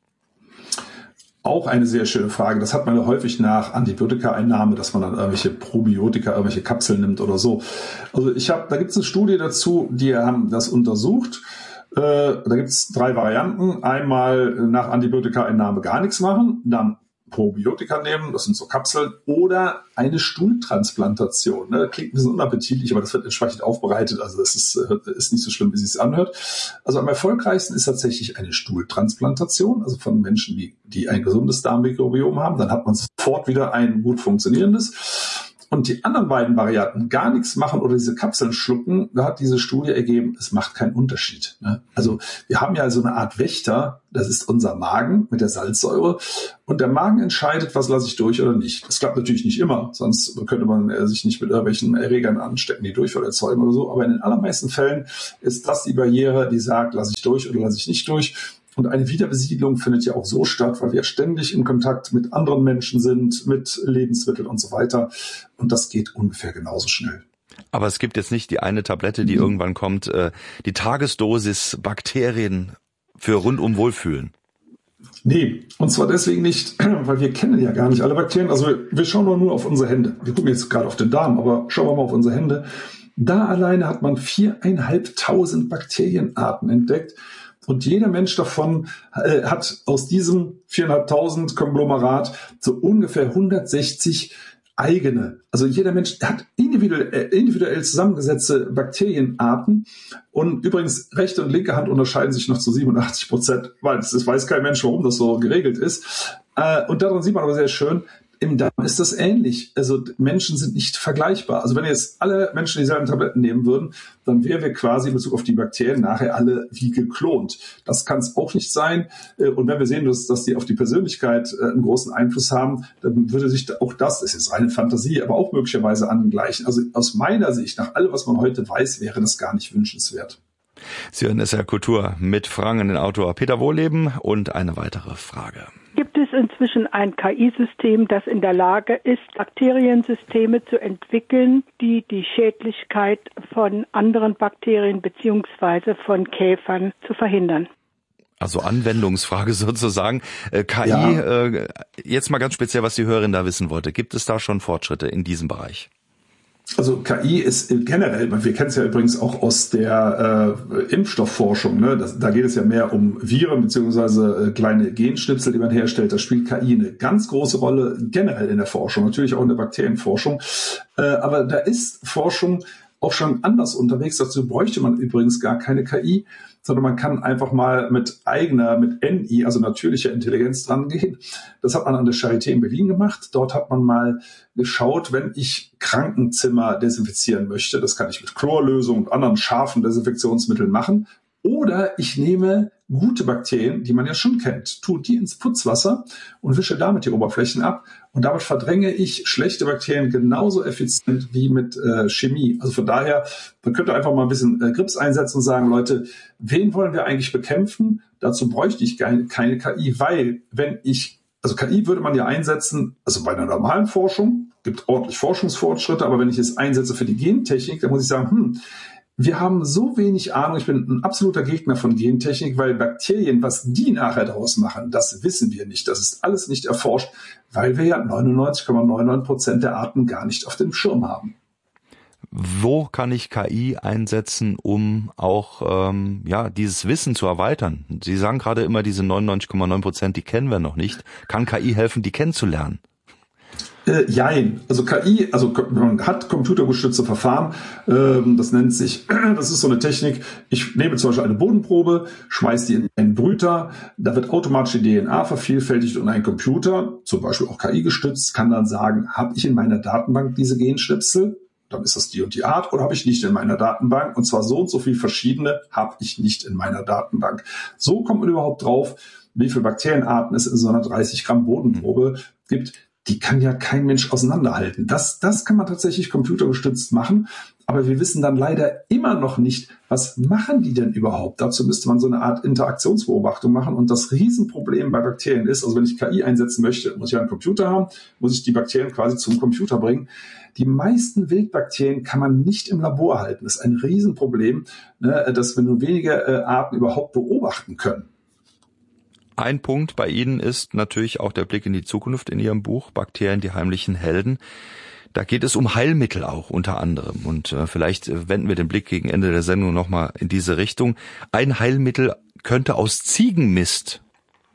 Auch eine sehr schöne Frage. Das hat man ja häufig nach Antibiotika-Einnahme, dass man dann irgendwelche Probiotika, irgendwelche Kapseln nimmt oder so. Also ich habe, da gibt es eine Studie dazu, die haben das untersucht. Äh, da gibt es drei Varianten. Einmal nach Antibiotika-Einnahme gar nichts machen, dann Probiotika nehmen, das sind so Kapseln, oder eine Stuhltransplantation. Ne? Klingt ein bisschen unappetitlich, aber das wird entsprechend aufbereitet, also das ist, ist nicht so schlimm, wie es sich anhört. Also am erfolgreichsten ist tatsächlich eine Stuhltransplantation, also von Menschen, die, die ein gesundes Darmmikrobiom haben, dann hat man sofort wieder ein gut funktionierendes. Und die anderen beiden Varianten, gar nichts machen oder diese Kapseln schlucken, da hat diese Studie ergeben, es macht keinen Unterschied. Ne? Also wir haben ja so eine Art Wächter, das ist unser Magen mit der Salzsäure. Und der Magen entscheidet, was lasse ich durch oder nicht. Das klappt natürlich nicht immer, sonst könnte man sich nicht mit irgendwelchen Erregern anstecken, die Durchfall erzeugen oder so. Aber in den allermeisten Fällen ist das die Barriere, die sagt, lasse ich durch oder lasse ich nicht durch. Und eine Wiederbesiedlung findet ja auch so statt, weil wir ständig in Kontakt mit anderen Menschen sind, mit Lebensmitteln und so weiter. Und das geht ungefähr genauso schnell. Aber es gibt jetzt nicht die eine Tablette, die mhm. irgendwann kommt, äh, die Tagesdosis Bakterien für rundum Wohlfühlen. Nee, und zwar deswegen nicht, weil wir kennen ja gar nicht alle Bakterien. Also wir, wir schauen doch nur auf unsere Hände. Wir gucken jetzt gerade auf den Darm, aber schauen wir mal auf unsere Hände. Da alleine hat man viereinhalbtausend Bakterienarten entdeckt. Und jeder Mensch davon äh, hat aus diesem viereinhalbtausend Konglomerat so ungefähr hundertsechzig eigene. Also jeder Mensch hat individuell, äh, individuell zusammengesetzte Bakterienarten. Und übrigens, rechte und linke Hand unterscheiden sich noch zu siebenundachtzig Prozent, weil das weiß kein Mensch, warum das so geregelt ist. Äh, und daran sieht man aber sehr schön, im Darm ist das ähnlich. Also Menschen sind nicht vergleichbar. Also wenn jetzt alle Menschen dieselben Tabletten nehmen würden, dann wären wir quasi in Bezug auf die Bakterien nachher alle wie geklont. Das kann es auch nicht sein. Und wenn wir sehen, dass, dass die auf die Persönlichkeit einen großen Einfluss haben, dann würde sich auch das, das ist jetzt reine Fantasie, aber auch möglicherweise angleichen. Also aus meiner Sicht, nach allem, was man heute weiß, wäre das gar nicht wünschenswert. Sie hören S R Kultur mit Fragen an den Autor Peter Wohlleben und eine weitere Frage. Gibt es inzwischen ein K I-System, das in der Lage ist, Bakteriensysteme zu entwickeln, die die Schädlichkeit von anderen Bakterien bzw. von Käfern zu verhindern? Also Anwendungsfrage sozusagen. Äh, K I, ja. äh, jetzt mal ganz speziell, was die Hörerin da wissen wollte. Gibt es da schon Fortschritte in diesem Bereich? Also K I ist generell, wir kennen es ja übrigens auch aus der äh, Impfstoffforschung, ne? das, da geht es ja mehr um Viren beziehungsweise äh, kleine Genschnipsel, die man herstellt. Da spielt K I eine ganz große Rolle generell in der Forschung, natürlich auch in der Bakterienforschung. Äh, aber da ist Forschung auch schon anders unterwegs. Dazu bräuchte man übrigens gar keine K I, sondern man kann einfach mal mit eigener, mit N I, also natürlicher Intelligenz dran gehen. Das hat man an der Charité in Berlin gemacht. Dort hat man mal geschaut, wenn ich Krankenzimmer desinfizieren möchte, das kann ich mit Chlorlösung und anderen scharfen Desinfektionsmitteln machen. Oder ich nehme gute Bakterien, die man ja schon kennt, tue die ins Putzwasser und wische damit die Oberflächen ab. Und damit verdränge ich schlechte Bakterien genauso effizient wie mit äh, Chemie. Also von daher, man könnte einfach mal ein bisschen äh, Grips einsetzen und sagen, Leute, wen wollen wir eigentlich bekämpfen? Dazu bräuchte ich keine, keine K I, weil wenn ich, also K I würde man ja einsetzen, also bei einer normalen Forschung, gibt ordentlich Forschungsfortschritte, aber wenn ich es einsetze für die Gentechnik, dann muss ich sagen, hm, wir haben so wenig Ahnung, ich bin ein absoluter Gegner von Gentechnik, weil Bakterien, was die nachher daraus machen, das wissen wir nicht. Das ist alles nicht erforscht, weil wir ja neunundneunzig Komma neunundneunzig Prozent der Arten gar nicht auf dem Schirm haben. Wo kann ich K I einsetzen, um auch ähm, ja dieses Wissen zu erweitern? Sie sagen gerade immer, diese neunundneunzig Komma neun Prozent, die kennen wir noch nicht. Kann K I helfen, die kennenzulernen? Äh, jein. Also K I, also man hat computergestützte Verfahren, ähm, das nennt sich, das ist so eine Technik, ich nehme zum Beispiel eine Bodenprobe, schmeiße die in einen Brüter, da wird automatisch die D N A vervielfältigt und ein Computer, zum Beispiel auch K I gestützt, kann dann sagen, habe ich in meiner Datenbank diese Genschnipsel? Dann ist das die und die Art, oder habe ich nicht in meiner Datenbank? Und zwar so und so viel verschiedene habe ich nicht in meiner Datenbank. So kommt man überhaupt drauf, wie viele Bakterienarten es in so einer dreißig Gramm Bodenprobe gibt. Die kann ja kein Mensch auseinanderhalten. Das, das kann man tatsächlich computergestützt machen. Aber wir wissen dann leider immer noch nicht, was machen die denn überhaupt? Dazu müsste man so eine Art Interaktionsbeobachtung machen. Und das Riesenproblem bei Bakterien ist, also wenn ich K I einsetzen möchte, muss ich einen Computer haben, muss ich die Bakterien quasi zum Computer bringen. Die meisten Wildbakterien kann man nicht im Labor halten. Das ist ein Riesenproblem, ne, dass wir nur wenige äh, Arten überhaupt beobachten können. Ein Punkt bei Ihnen ist natürlich auch der Blick in die Zukunft in Ihrem Buch Bakterien, die heimlichen Helden. Da geht es um Heilmittel auch unter anderem. Und äh, vielleicht wenden wir den Blick gegen Ende der Sendung nochmal in diese Richtung. Ein Heilmittel könnte aus Ziegenmist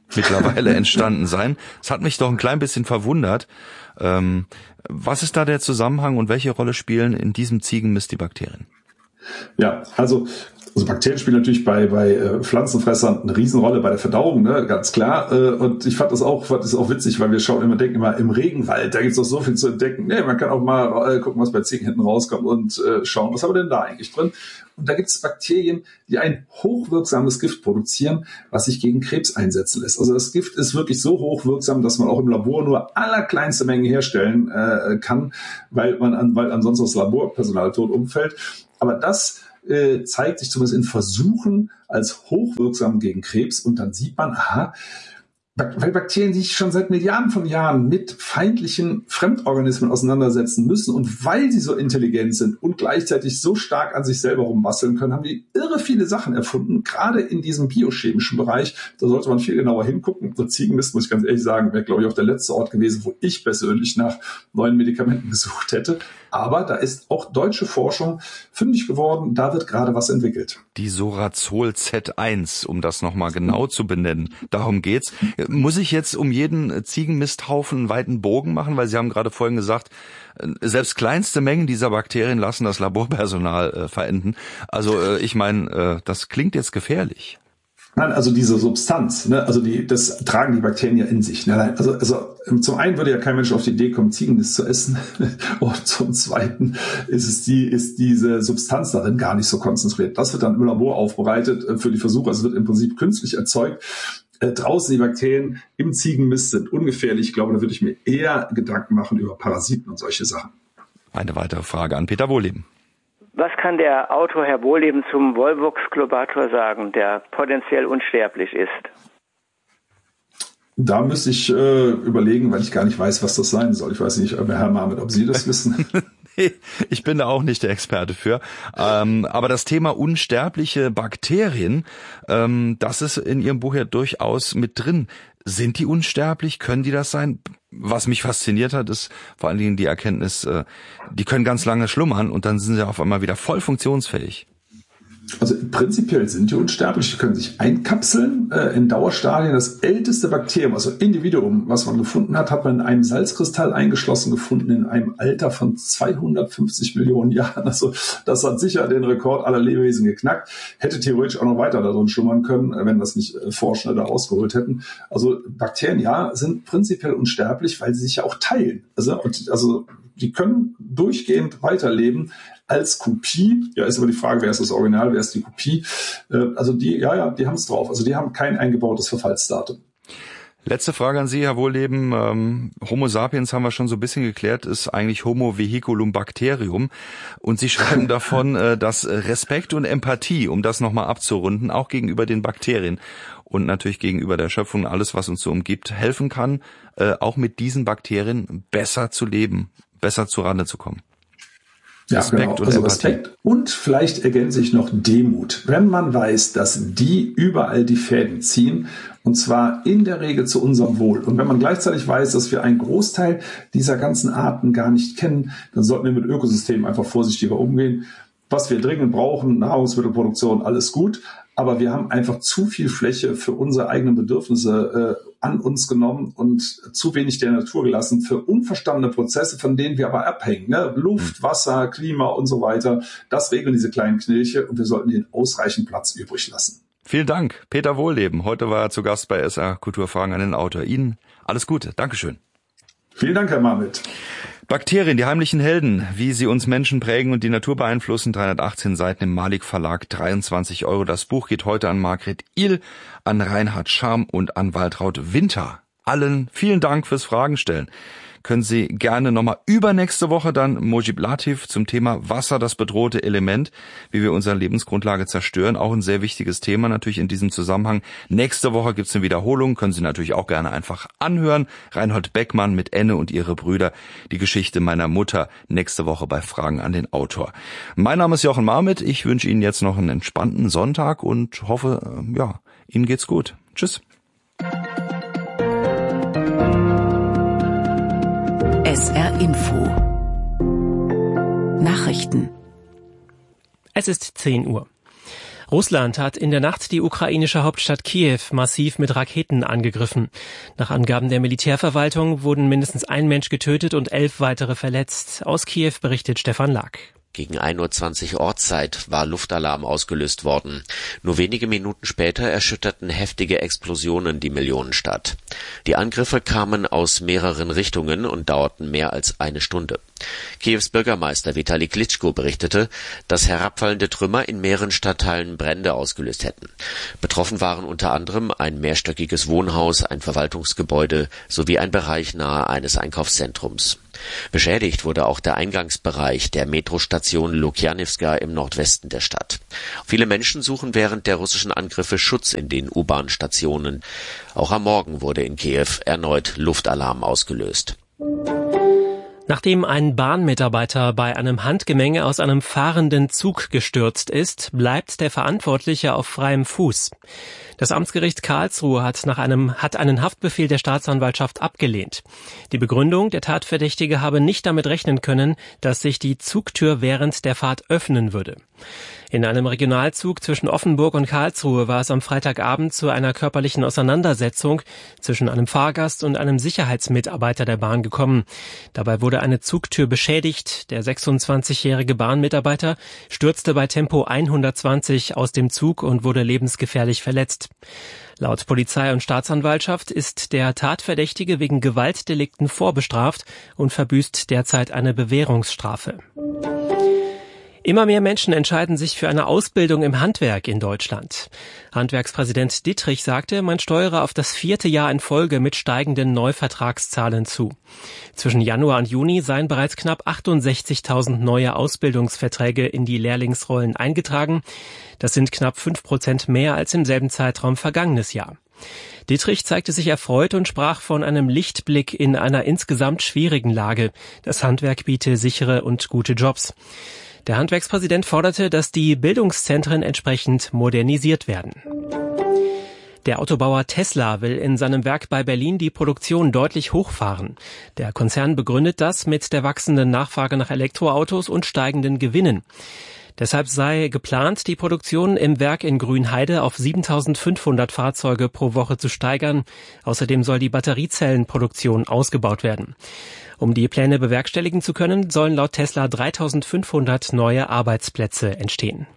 mittlerweile entstanden sein. Es hat mich doch ein klein bisschen verwundert. Ähm, was ist da der Zusammenhang und welche Rolle spielen in diesem Ziegenmist die Bakterien? Ja, also Also Bakterien spielen natürlich bei, bei äh, Pflanzenfressern eine Riesenrolle bei der Verdauung, ne, ganz klar. Äh, und ich fand das auch, fand das auch witzig, weil wir schauen immer, denken immer, im Regenwald, da gibt's doch so viel zu entdecken. Nee, man kann auch mal äh, gucken, was bei Ziegen hinten rauskommt und äh, schauen, was haben wir denn da eigentlich drin? Und da gibt's Bakterien, die ein hochwirksames Gift produzieren, was sich gegen Krebs einsetzen lässt. Also das Gift ist wirklich so hochwirksam, dass man auch im Labor nur allerkleinste Mengen herstellen äh, kann, weil man an, weil ansonsten das Laborpersonal tot umfällt. Aber das äh, zeigt sich zumindest in Versuchen als hochwirksam gegen Krebs. Und dann sieht man, aha, weil Bakterien sich schon seit Milliarden von Jahren mit feindlichen Fremdorganismen auseinandersetzen müssen und weil sie so intelligent sind und gleichzeitig so stark an sich selber rumbasteln können, haben die irre viele Sachen erfunden, gerade in diesem biochemischen Bereich. Da sollte man viel genauer hingucken. So Ziegenmist, muss ich ganz ehrlich sagen, wäre, glaube ich, auch der letzte Ort gewesen, wo ich persönlich nach neuen Medikamenten gesucht hätte. Aber da ist auch deutsche Forschung fündig geworden. Da wird gerade was entwickelt. Die Sorazol Z eins, um das nochmal genau zu benennen. Darum geht's. Muss ich jetzt um jeden Ziegenmisthaufen einen weiten Bogen machen? Weil Sie haben gerade vorhin gesagt, selbst kleinste Mengen dieser Bakterien lassen das Laborpersonal äh, verenden. Also äh, ich meine, äh, das klingt jetzt gefährlich. Nein, also diese Substanz, ne, also die, das tragen die Bakterien ja in sich. Ne? Also, also zum einen würde ja kein Mensch auf die Idee kommen, Ziegenmist zu essen, und zum zweiten ist es die, ist diese Substanz darin gar nicht so konzentriert. Das wird dann im Labor aufbereitet für die Versuche. Also es wird im Prinzip künstlich erzeugt. Äh, draußen die Bakterien im Ziegenmist sind ungefährlich. Ich glaube, da würde ich mir eher Gedanken machen über Parasiten und solche Sachen. Eine weitere Frage an Peter Wohleben. Was kann der Autor Herr Wohleben zum Volvox globator sagen, der potenziell unsterblich ist? Da müsste ich äh, überlegen, weil ich gar nicht weiß, was das sein soll. Ich weiß nicht, Herr Marmet, ob Sie das wissen. Nee, ich bin da auch nicht der Experte für. Ähm, aber das Thema unsterbliche Bakterien, ähm, das ist in Ihrem Buch ja durchaus mit drin. Sind die unsterblich? Können die das sein? Was mich fasziniert hat, ist vor allen Dingen die Erkenntnis, äh, die können ganz lange schlummern und dann sind sie auf einmal wieder voll funktionsfähig. Also prinzipiell sind die unsterblich, die können sich einkapseln äh, in Dauerstadien. Das älteste Bakterium, also Individuum, was man gefunden hat, hat man in einem Salzkristall eingeschlossen gefunden in einem Alter von zweihundertfünfzig Millionen Jahren. Also das hat sicher den Rekord aller Lebewesen geknackt. Hätte theoretisch auch noch weiter darin schlummern können, wenn das nicht äh, Forscher da ausgeholt hätten. Also Bakterien, ja, sind prinzipiell unsterblich, weil sie sich ja auch teilen. Also, und, also die können durchgehend weiterleben. Als Kopie, ja, ist aber die Frage, wer ist das Original, wer ist die Kopie? Also die, ja, ja, die haben es drauf. Also die haben kein eingebautes Verfallsdatum. Letzte Frage an Sie, Herr Wohleben. Ähm, Homo sapiens haben wir schon so ein bisschen geklärt, ist eigentlich Homo vehiculum bacterium. Und Sie schreiben davon, äh, dass Respekt und Empathie, um das nochmal abzurunden, auch gegenüber den Bakterien und natürlich gegenüber der Schöpfung, alles, was uns so umgibt, helfen kann, äh, auch mit diesen Bakterien besser zu leben, besser zu Rande zu kommen. Ja, Respekt genau. Also Respekt und vielleicht ergänze ich noch Demut. Wenn man weiß, dass die überall die Fäden ziehen, und zwar in der Regel zu unserem Wohl. Und wenn man gleichzeitig weiß, dass wir einen Großteil dieser ganzen Arten gar nicht kennen, dann sollten wir mit Ökosystemen einfach vorsichtiger umgehen. Was wir dringend brauchen, Nahrungsmittelproduktion, alles gut. Aber wir haben einfach zu viel Fläche für unsere eigenen Bedürfnisse äh, an uns genommen und zu wenig der Natur gelassen für unverstandene Prozesse, von denen wir aber abhängen. Ne? Luft, Wasser, Klima und so weiter. Das regeln diese kleinen Knilche und wir sollten ihnen ausreichend Platz übrig lassen. Vielen Dank, Peter Wohleben. Heute war er zu Gast bei S R Kulturfragen an den Autor. Ihnen alles Gute. Dankeschön. Vielen Dank, Herr Marmet. Bakterien, die heimlichen Helden, wie sie uns Menschen prägen und die Natur beeinflussen, dreihundertachtzehn Seiten im Malik Verlag, dreiundzwanzig Euro. Das Buch geht heute an Margret Ihl, an Reinhard Scham und an Waltraud Winter. Allen vielen Dank fürs Fragen stellen. Können Sie gerne nochmal übernächste Woche dann Mojib Latif zum Thema Wasser, das bedrohte Element, wie wir unsere Lebensgrundlage zerstören. Auch ein sehr wichtiges Thema natürlich in diesem Zusammenhang. Nächste Woche gibt's eine Wiederholung, können Sie natürlich auch gerne einfach anhören. Reinhold Beckmann mit Enne und ihre Brüder, die Geschichte meiner Mutter, nächste Woche bei Fragen an den Autor. Mein Name ist Jochen Marmet, ich wünsche Ihnen jetzt noch einen entspannten Sonntag und hoffe, ja, Ihnen geht's gut. Tschüss. S R Info Nachrichten. Es ist zehn Uhr. Russland hat in der Nacht die ukrainische Hauptstadt Kiew massiv mit Raketen angegriffen. Nach Angaben der Militärverwaltung wurden mindestens ein Mensch getötet und elf weitere verletzt. Aus Kiew berichtet Stefan Lack. Gegen ein Uhr zwanzig Ortszeit war Luftalarm ausgelöst worden. Nur wenige Minuten später erschütterten heftige Explosionen die Millionenstadt. Die Angriffe kamen aus mehreren Richtungen und dauerten mehr als eine Stunde. Kiews Bürgermeister Vitali Klitschko berichtete, dass herabfallende Trümmer in mehreren Stadtteilen Brände ausgelöst hätten. Betroffen waren unter anderem ein mehrstöckiges Wohnhaus, ein Verwaltungsgebäude sowie ein Bereich nahe eines Einkaufszentrums. Beschädigt wurde auch der Eingangsbereich der Metrostation Lukjanivska im Nordwesten der Stadt. Viele Menschen suchen während der russischen Angriffe Schutz in den U-Bahn-Stationen. Auch am Morgen wurde in Kiew erneut Luftalarm ausgelöst. Nachdem ein Bahnmitarbeiter bei einem Handgemenge aus einem fahrenden Zug gestürzt ist, bleibt der Verantwortliche auf freiem Fuß. Das Amtsgericht Karlsruhe hat nach einem, hat einen Haftbefehl der Staatsanwaltschaft abgelehnt. Die Begründung, der Tatverdächtige habe nicht damit rechnen können, dass sich die Zugtür während der Fahrt öffnen würde. In einem Regionalzug zwischen Offenburg und Karlsruhe war es am Freitagabend zu einer körperlichen Auseinandersetzung zwischen einem Fahrgast und einem Sicherheitsmitarbeiter der Bahn gekommen. Dabei wurde eine Zugtür beschädigt. Der sechsundzwanzigjährige Bahnmitarbeiter stürzte bei Tempo hundertzwanzig aus dem Zug und wurde lebensgefährlich verletzt. Laut Polizei und Staatsanwaltschaft ist der Tatverdächtige wegen Gewaltdelikten vorbestraft und verbüßt derzeit eine Bewährungsstrafe. Immer mehr Menschen entscheiden sich für eine Ausbildung im Handwerk in Deutschland. Handwerkspräsident Dittrich sagte, man steuere auf das vierte Jahr in Folge mit steigenden Neuvertragszahlen zu. Zwischen Januar und Juni seien bereits knapp achtundsechzigtausend neue Ausbildungsverträge in die Lehrlingsrollen eingetragen. Das sind knapp fünf Prozent mehr als im selben Zeitraum vergangenes Jahr. Dittrich zeigte sich erfreut und sprach von einem Lichtblick in einer insgesamt schwierigen Lage. Das Handwerk biete sichere und gute Jobs. Der Handwerkspräsident forderte, dass die Bildungszentren entsprechend modernisiert werden. Der Autobauer Tesla will in seinem Werk bei Berlin die Produktion deutlich hochfahren. Der Konzern begründet das mit der wachsenden Nachfrage nach Elektroautos und steigenden Gewinnen. Deshalb sei geplant, die Produktion im Werk in Grünheide auf siebentausendfünfhundert Fahrzeuge pro Woche zu steigern. Außerdem soll die Batteriezellenproduktion ausgebaut werden. Um die Pläne bewerkstelligen zu können, sollen laut Tesla dreitausendfünfhundert neue Arbeitsplätze entstehen.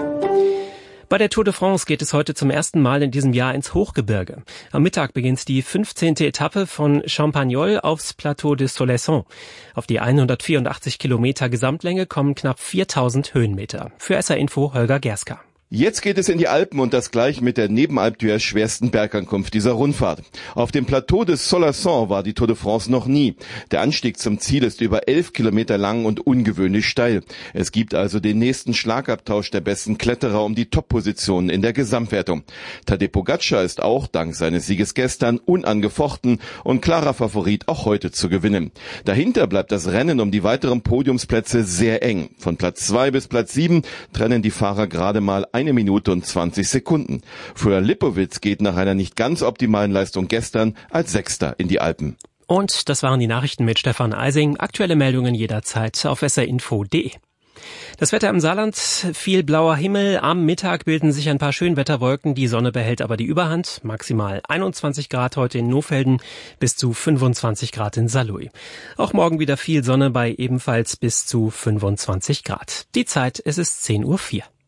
Bei der Tour de France geht es heute zum ersten Mal in diesem Jahr ins Hochgebirge. Am Mittag beginnt die fünfzehnte Etappe von Champagnol aufs Plateau de Soleilson. Auf die hundertvierundachtzig Kilometer Gesamtlänge kommen knapp viertausend Höhenmeter. Für S R Info Holger Gerska. Jetzt geht es in die Alpen und das gleich mit der Nebenalp d'Huez schwersten Bergankunft dieser Rundfahrt. Auf dem Plateau des Soleilson war die Tour de France noch nie. Der Anstieg zum Ziel ist über elf Kilometer lang und ungewöhnlich steil. Es gibt also den nächsten Schlagabtausch der besten Kletterer um die Top-Positionen in der Gesamtwertung. Tadej Pogačar ist auch dank seines Sieges gestern unangefochten und klarer Favorit auch heute zu gewinnen. Dahinter bleibt das Rennen um die weiteren Podiumsplätze sehr eng. Von Platz zwei bis Platz sieben trennen die Fahrer gerade mal eine Minute und zwanzig Sekunden. Florian Lipowitz geht nach einer nicht ganz optimalen Leistung gestern als Sechster in die Alpen. Und das waren die Nachrichten mit Stefan Eising. Aktuelle Meldungen jederzeit auf s r info punkt d e. Das Wetter im Saarland, viel blauer Himmel. Am Mittag bilden sich ein paar Schönwetterwolken. Die Sonne behält aber die Überhand. Maximal einundzwanzig Grad heute in Nohfelden, bis zu fünfundzwanzig Grad in Saarlouis. Auch morgen wieder viel Sonne bei ebenfalls bis zu fünfundzwanzig Grad. Die Zeit, es ist zehn Uhr vier.